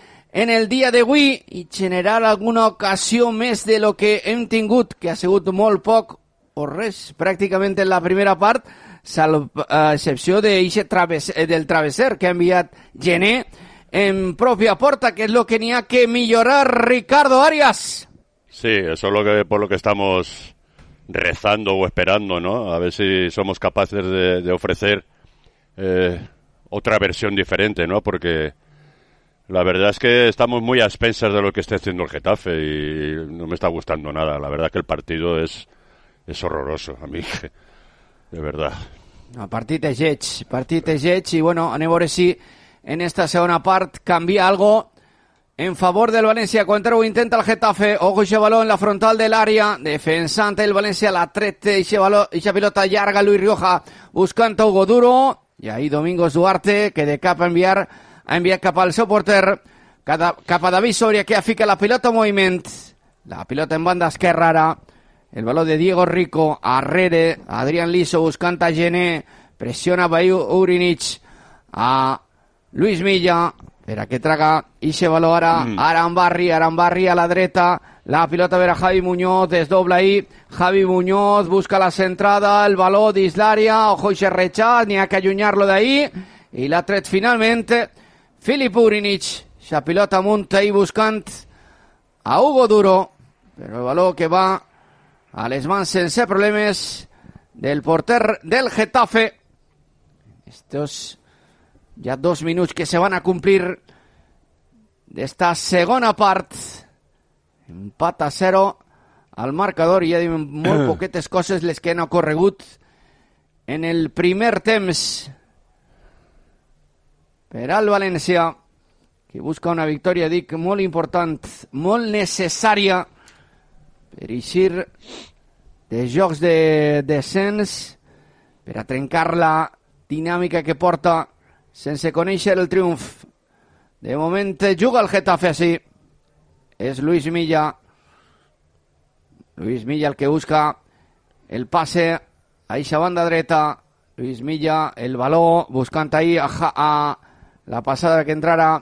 en el dia d'avui i generar alguna ocasió més de lo que hem tingut, que ha sigut molt poc o res, pràcticament en la primera part, salvo a excepció de traves, del travesser que ha enviat Gené en propia porta, que es lo que n'hi ha que millorar, Ricardo Arias. Sí, eso es lo que, por lo que estamos rezando o esperando, ¿no? A ver si somos capaces de, de ofrecer eh, otra versión diferente, ¿no? Porque la verdad es que estamos muy a expensas de lo que esté haciendo el Getafe y no me está gustando nada. La verdad que el partido es, es horroroso, a mí, de verdad. No, partit és lleig, partit és lleig i bueno, anem a veure si en esta segona part canvia algo en favor del València. Quan ho intenta el Getafe, ojo ixe baló en la frontal de l'àrea, defensant el València, la tret ixe baló, ixa pilota llarga, Luis Rioja buscant a Hugo Duro, i ahí Domingos Duarte, que de cap a enviar, ha enviat cap al seu porter, cap a David Soria, que fica la pilota en moviment, la pilota en banda esquerra ara, el baló de Diego Rico, arrere, Adrián Liso buscant a Gené, pressiona Bayu Urinich, a Luis Milla, per a que traga ixe baló ara, mm. Arambarri, Arambarri a la dreta, la pilota ver a Javi Muñoz, desdobla ahí, Javi Muñoz busca la centrada, el baló dins l'àrea, ojo ixe rechaz, n'hi ha que allunyar-lo d'ahí, i l'ha tret finalment Filip Urinich, ixa pilota amunt ahí buscant a Hugo Duro, però el baló que va a les mans sense problemes del porter del Getafe. Estos ja dos minuts que se van a complir d'esta segona part. Empat a zero al marcador i ja diuen molt poquetes coses les que han ocorregut en el primer temps per al València, que busca una victòria, dic, molt important, molt necessària per eixir de jocs de descens, per a trencar la dinàmica que porta sense conèixer el triomf. De moment juga el Getafe així. És Luis Milla. Luis Milla el que busca el passe a eixa banda dreta. Luis Milla, el baló, buscant ahí a, a la passada que entrara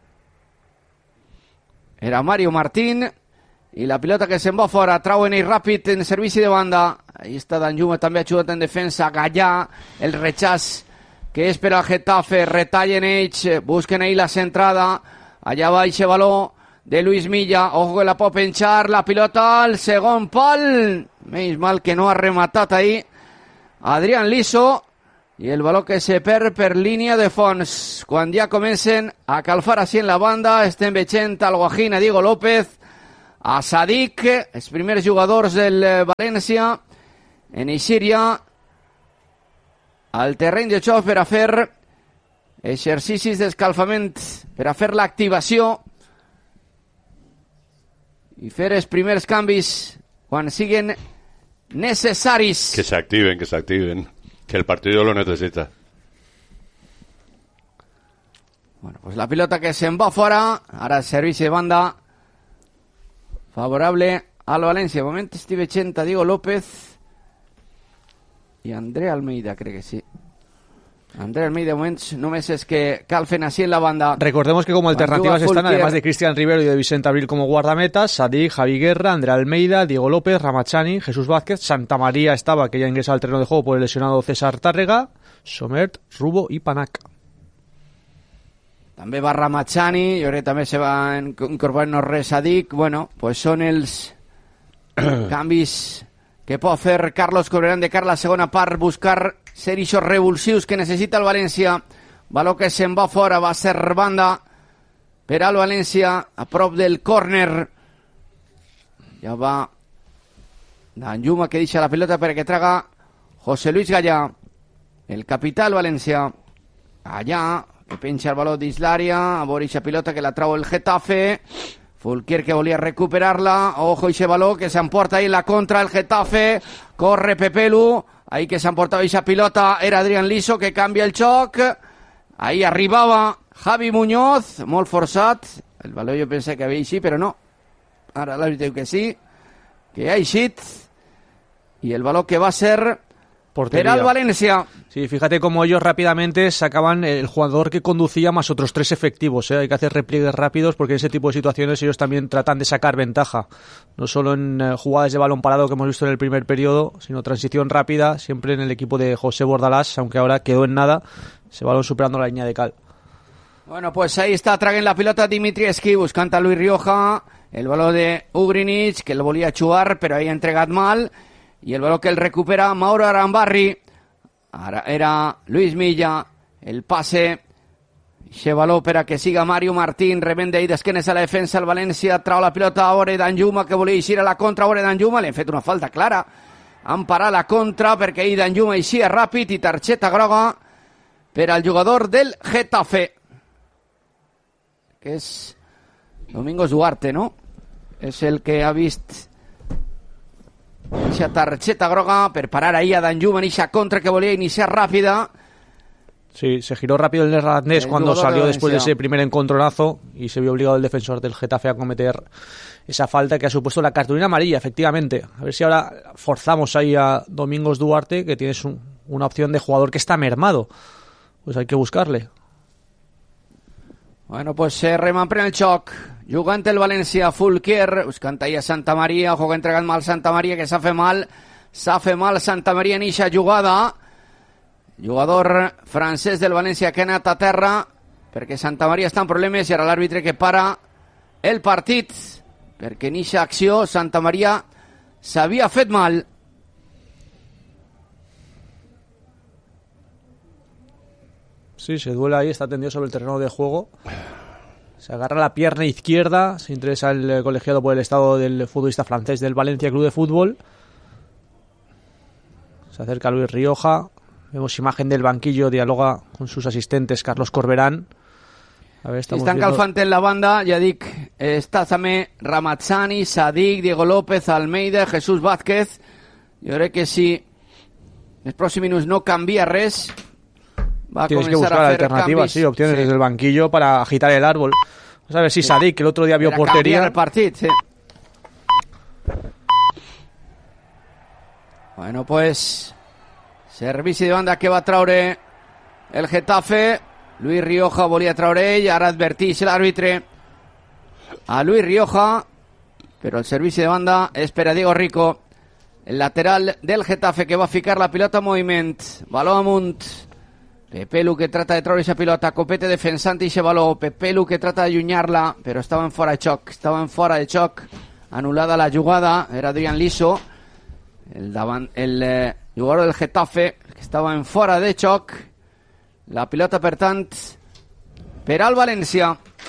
era Mario Martín. I la pilota que se'n va fora, trauen ell ràpid en servici de banda. Ahí està Danjuma també ajudat en defensa. Gallà, el rechaç que és per al Getafe, retallen ells, busquen ahí la centrada, allà va eixe baló de Luis Milla, ojo que la pot penjar, la pilota al segon pal, menys mal que no ha rematat ahí Adrián Liso, i el valor que se perd per línia de fons. Quan ja comencen a calfar així en la banda, estem veient al Guajín, a Diego López, a Sadik, els primers jugadors del València, en Ixíria, al terreny de joc per a fer exercicis d'escalfament, per a fer l'activació i fer els primers canvis quan siguen necessaris. Que se activen, que se activen. Que el partido lo necesita. Bueno, pues la pilota que se'n va fora. Ara el servici de banda favorable al València. De moment estic veient a Diego López i André Almeida, crec que sí. André Almeida, de moment només és que calfen así en la banda. Recordemos que como alternativas están, además de Cristian Rivero y de Vicente Abril como guardametas, Sadik, Javi Guerra, André Almeida, Diego López, Ramachani, Jesús Vázquez, Santa María estaba, que ya ingresa al terreno de juego por el lesionado César Tárrega, Somert, Rubo y Panac. També va Ramachani, jo crec que també se va incorporar no res Sadik. Bueno, pues són els canvis que pot fer Carlos Corberán de cara a la segona part, buscar ser ixos revulsius que necessita el València. Valor que se'n va fora, va ser banda per al València, a prop del córner. Ja va Danjuma, que deixa la pilota perquè traga José Luis Gallà, el capità del València. Gallà, que penja el valor dins l'àrea, a veure aquesta pilota que la trau el Getafe. Fulquier que volia recuperar-la, ojo ese valor que s'emporta ahí en la contra el Getafe, corre Pepelu, ahí que s'emportava esa pilota, era Adrián Liso que canvia el xoc, ahí arribava Javi Muñoz, molt forçat, el valor jo pensé que havia eixit, però no, ara l'àrbitre diu que sí, que ha eixit, i el valor que va ser portería. Per al Valencia. Sí, fíjate cómo ellos rápidamente sacaban el jugador que conducía más otros tres efectivos, ¿eh? Hay que hacer repliegues rápidos porque en ese tipo de situaciones ellos también tratan de sacar ventaja. No solo en eh, jugadas de balón parado que hemos visto en el primer periodo, sino transición rápida, siempre en el equipo de José Bordalás, aunque ahora quedó en nada, ese balón superando la línea de cal. Bueno, pues ahí está, traguen la pilota Dimitrievski, buscant a Luis Rioja, el balón de Ugrinic, que lo volia xugar, però ahí ha entregat mal, i el balón que el recupera Mauro Arambarri. Ara era Luis Milla, el passe, ese balón per a que siga Mario Martín, rebende ahí d'esquenes a la defensa el València, trau la pilota a Ore Danjuma, que volia eixir a la contra Ore Danjuma, li han fet una falta clara, han parat la contra perquè ahí Danjuma eixia ràpid i targeta groga per al jugador del Getafe, que és Domingos Duarte, no? És el que ha vist esa tarjeta groga per parar ahí a Danjuma en esa contra que volía iniciar rápida. Sí, se giró rápido el neerlandés cuando salió de después de ese primer encontronazo y se vio obligado el defensor del Getafe a cometer esa falta que ha supuesto la cartulina amarilla, efectivamente. A ver si ahora forzamos ahí a Domingos Duarte, que tienes un, una opción de jugador que está mermado. Pues hay que buscarle. Bueno, pues se remampren el xoc. Jugant el València, Fulquier, buscant ahí a Santa Maria, ojo que entregant mal Santa Maria, que s'ha fet mal, s'ha fet mal Santa Maria en eixa jugada. Jugador francès del València que ha anat a terra, perquè Santa Maria està en problemes, i ara l'àrbitre que para el partit, perquè en eixa acció Santa Maria s'havia fet mal. Sí, se duela ahí, está tendido sobre el terreno de juego. Se agarra la pierna izquierda, se interesa el colegiado por el estado del futbolista francés del Valencia Club de Fútbol. Se acerca Luis Rioja. Vemos imagen del banquillo, dialoga con sus asistentes Carlos Corberán. A ver, estamos Estan viendo... calfant en la banda, ja dic, està també Ramazani, Sadik, Diego López, Almeida, Jesús Vázquez. Jo crec que si els pròxims minuts no canvia res, va a Tienes que comenzar buscar a hacer alternativas, cambios. sí, opciones Sí. desde el banquillo para agitar el árbol. Vamos a ver si Sadik, que el otro día vio Per a portería. canviar el partit, sí. Bueno, pues servici de banda que va traure el Getafe. Luis Rioja volia traure ell, ara advertix l'àrbitre a Luis Rioja, però el servici de banda és per a Diego Rico, el lateral del Getafe, que va ficar la pilota en moviment. Baló amunt. Pepelu que trata de traure esa pilota, Copete defensant i ese baló, Pepelu que trata d'allunyar-la, però estava en fora de xoc, estava en fora de xoc, anul·lada la jugada, era Adrián Liso, el, davant, el eh, jugador del Getafe, que estava en fora de xoc. La pilota, per tant, per al València.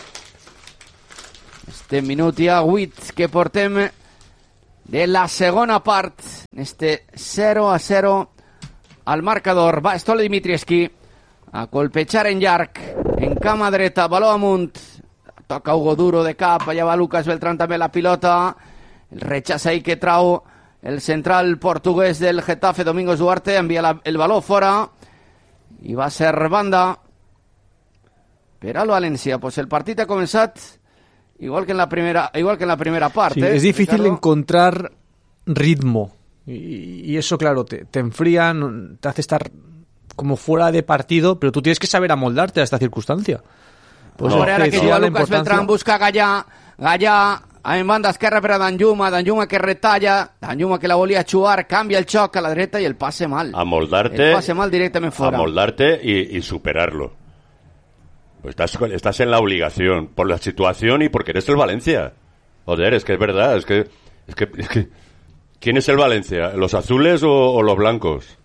Este minut ja vuit que portem de la segona part. Este zero a zero al marcador. Va Stole Dimitrievski a colpejar en llarg, en cama dreta, baló amunt. Toca Hugo Duro de cap, allà va Lucas Beltrán també la pilota. El rechaç ahí que trau el central portuguès del Getafe, Domingos Duarte, envia la, el baló fora i va ser banda per al València. Pues el partit ha començat igual que en la primera, igual que en la primera parte. Sí, ¿eh? Es difícil Ricardo. encontrar ritmo y, y eso, claro, te, te enfría, te hace estar como fuera de partido, pero tú tienes que saber amoldarte a esta circunstancia. Pues no, ara que juga Lucas Beltrán, busca Gallà, Gallà en banda esquerra per a Danjuma, Danjuma que retalla, Danjuma que la volia xuar, canvia el xoc a la dreta y el pase mal. Amoldarte. El pase mal directamente fuera. Amoldarte y, y superarlo. Pues estás, estás en la obligación, por la situación y porque eres el Valencia. Joder, es que es verdad, es que, es que, es que ¿quién es el Valencia? ¿Los azules o, o los blancos?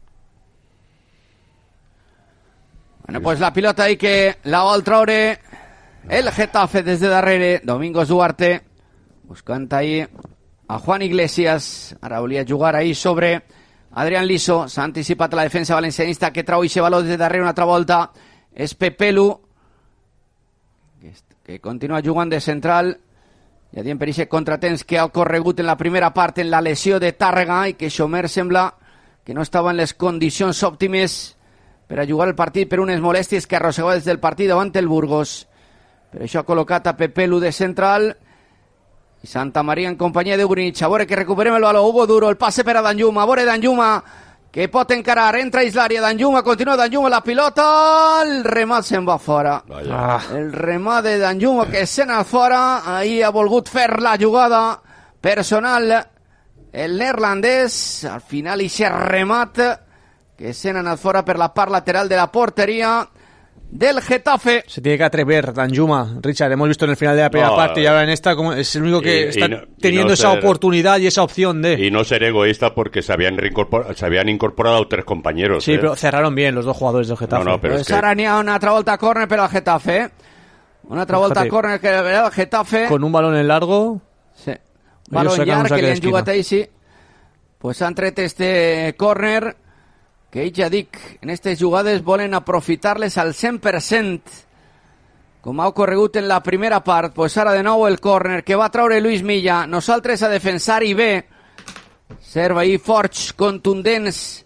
Bueno, pues la pilota ahí que la vol traure el Getafe des de darrere. Domingos Duarte buscant ahí a Juan Iglesias. Ara volia jugar ahí sobre Adrián Liso. S'ha anticipat la defensa valencianista que trau ixe baló des de darrere una altra volta. És Pepelu que, que continua jugant de central. Ja diem per ixe contratemps que ha ocorregut en la primera part en la lesió de Tàrrega i que Xomer sembla que no estava en les condicions òptimes per a jugar el partit per unes molèsties que arrossegava des del partit davant el Burgos. Per això ha col·locat a Pepelu de central i Santa Maria en companyia de Brunich. A veure que recuperem el baló. Hugo Duro, el passe per a Danjuma. A veure Danjuma que pot encarar. Entra Islària. Danjuma, continua Danjuma la pilota. El remat se'n va fora. Vaya. El remat de Danjuma que se'n va fora. Ahir ha volgut fer la jugada personal el neerlandès. Al final ixe remat que se han anat fora per la part lateral de la portería del Getafe. Se tiene que atrever Danjuma, Richard. Hemos visto en el final de la primera no, parte y ahora en esta como es el único que y, está y no, teniendo no esa ser, oportunidad y esa opción de... Y no ser egoísta porque se habían, reincorpor, se habían incorporado tres compañeros. Sí, ¿eh? pero cerraron bien los dos jugadores del Getafe. No, no, pero Pues es que... ara n'hi ha una altra volta a córner per al Getafe. Eh? Una altra volta a córner per al Getafe. Con un balón en largo. Sí. Balón llarg que li han jugat ahí, sí. Pues han tret este córner que ja dic, en aquestes jugades volen aprofitar-les al cent per cent, com ha ocorregut en la primera part. Pues ara de nou el córner que va traure Luis Milla. Nosaltres a defensar i bé. Serva ahí forts, contundents.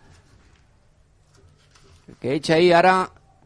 Que ells ahí ara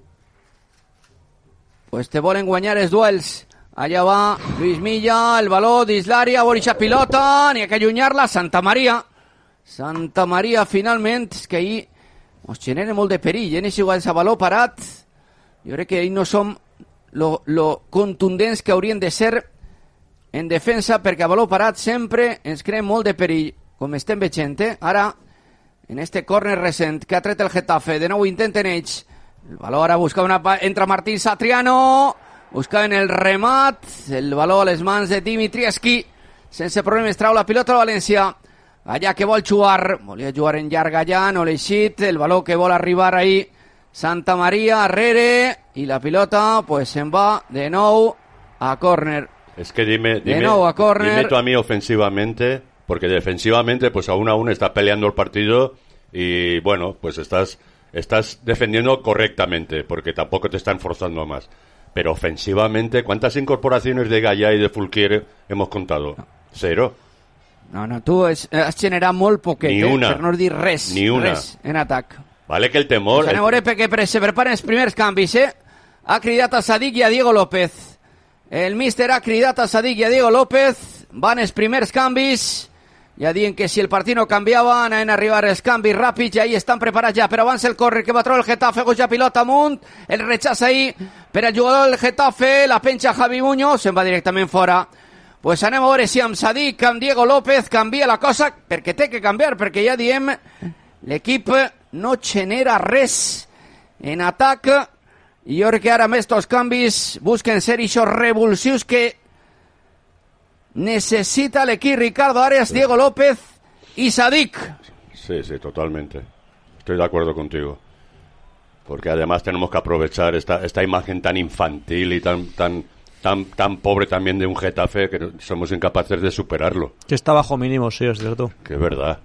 pues te volen guanyar els duels. Allà va Luis Milla, el baló d'Islària, Borisha pilota, n'hi ha que allunyar-la, Santa Maria. Santa Maria, finalment, és que ahir ens genera molt de perill, en aquest igual a baló parat. Jo crec que ahir no som lo, lo contundents que haurien de ser en defensa, perquè a baló parat sempre ens creen molt de perill, com estem veient, eh? Ara, en este córner recent que ha tret el Getafe, de nou intenten ells. El baló ara busca una... Entra Martín Satriano, buscaven el remat, el baló a les mans de Dimitrievski, sense problemes trau la pilota al València. Allà que vol jugar, volia jugar en llarg allà, no l'ha eixit, el baló que vol arribar ahí, Santa Maria, arrere, y la pilota pues se'n va de nou a córner. Es que dime, dime, de nou a córner. dime tú a mí ofensivamente, porque defensivamente pues aún aún estás peleando el partido y bueno, pues estás, estás defendiendo correctamente, porque tampoco te están forzando más. Pero ofensivamente, ¿cuántas incorporaciones de Gallà y de Fulquier hemos contado? Cero. No, no, tu has, has generat molt poquet, Ni eh? una. Per no dir res, Ni una. res en atac. Vale que el temor... Pues anem a veure perquè se preparen els primers canvis, eh? Ha cridat a Sadik i a Diego López. El míster ha cridat a Sadik i a Diego López. Van els primers canvis. Ja diuen que si el partit no canviava, anaven a arribar els canvis ràpids i ahí estan preparats ja. Però abans el córrer que va treure el Getafe, goja pilota amunt. El rechaç ahí per al jugador del Getafe. La penja Javi Muñoz, se'n va directament fora. Pues anem a veure si amb Sadik, amb Diego López canvia la cosa, perquè té que canviar, perquè ja diem l'equip no genera res en atac i jo crec que ara amb estos canvis busquen ser ixos revulsius que necesita l'equip. Ricardo Arias, Diego López y Sadik. Sí, sí, totalmente. estoy de acuerdo contigo. Porque además tenemos que aprovechar esta, esta imagen tan infantil y tan, tan, tan, tan pobre también de un Getafe que somos incapaces de superarlo. Que está bajo mínimo, sí, es cierto. Que es verdad.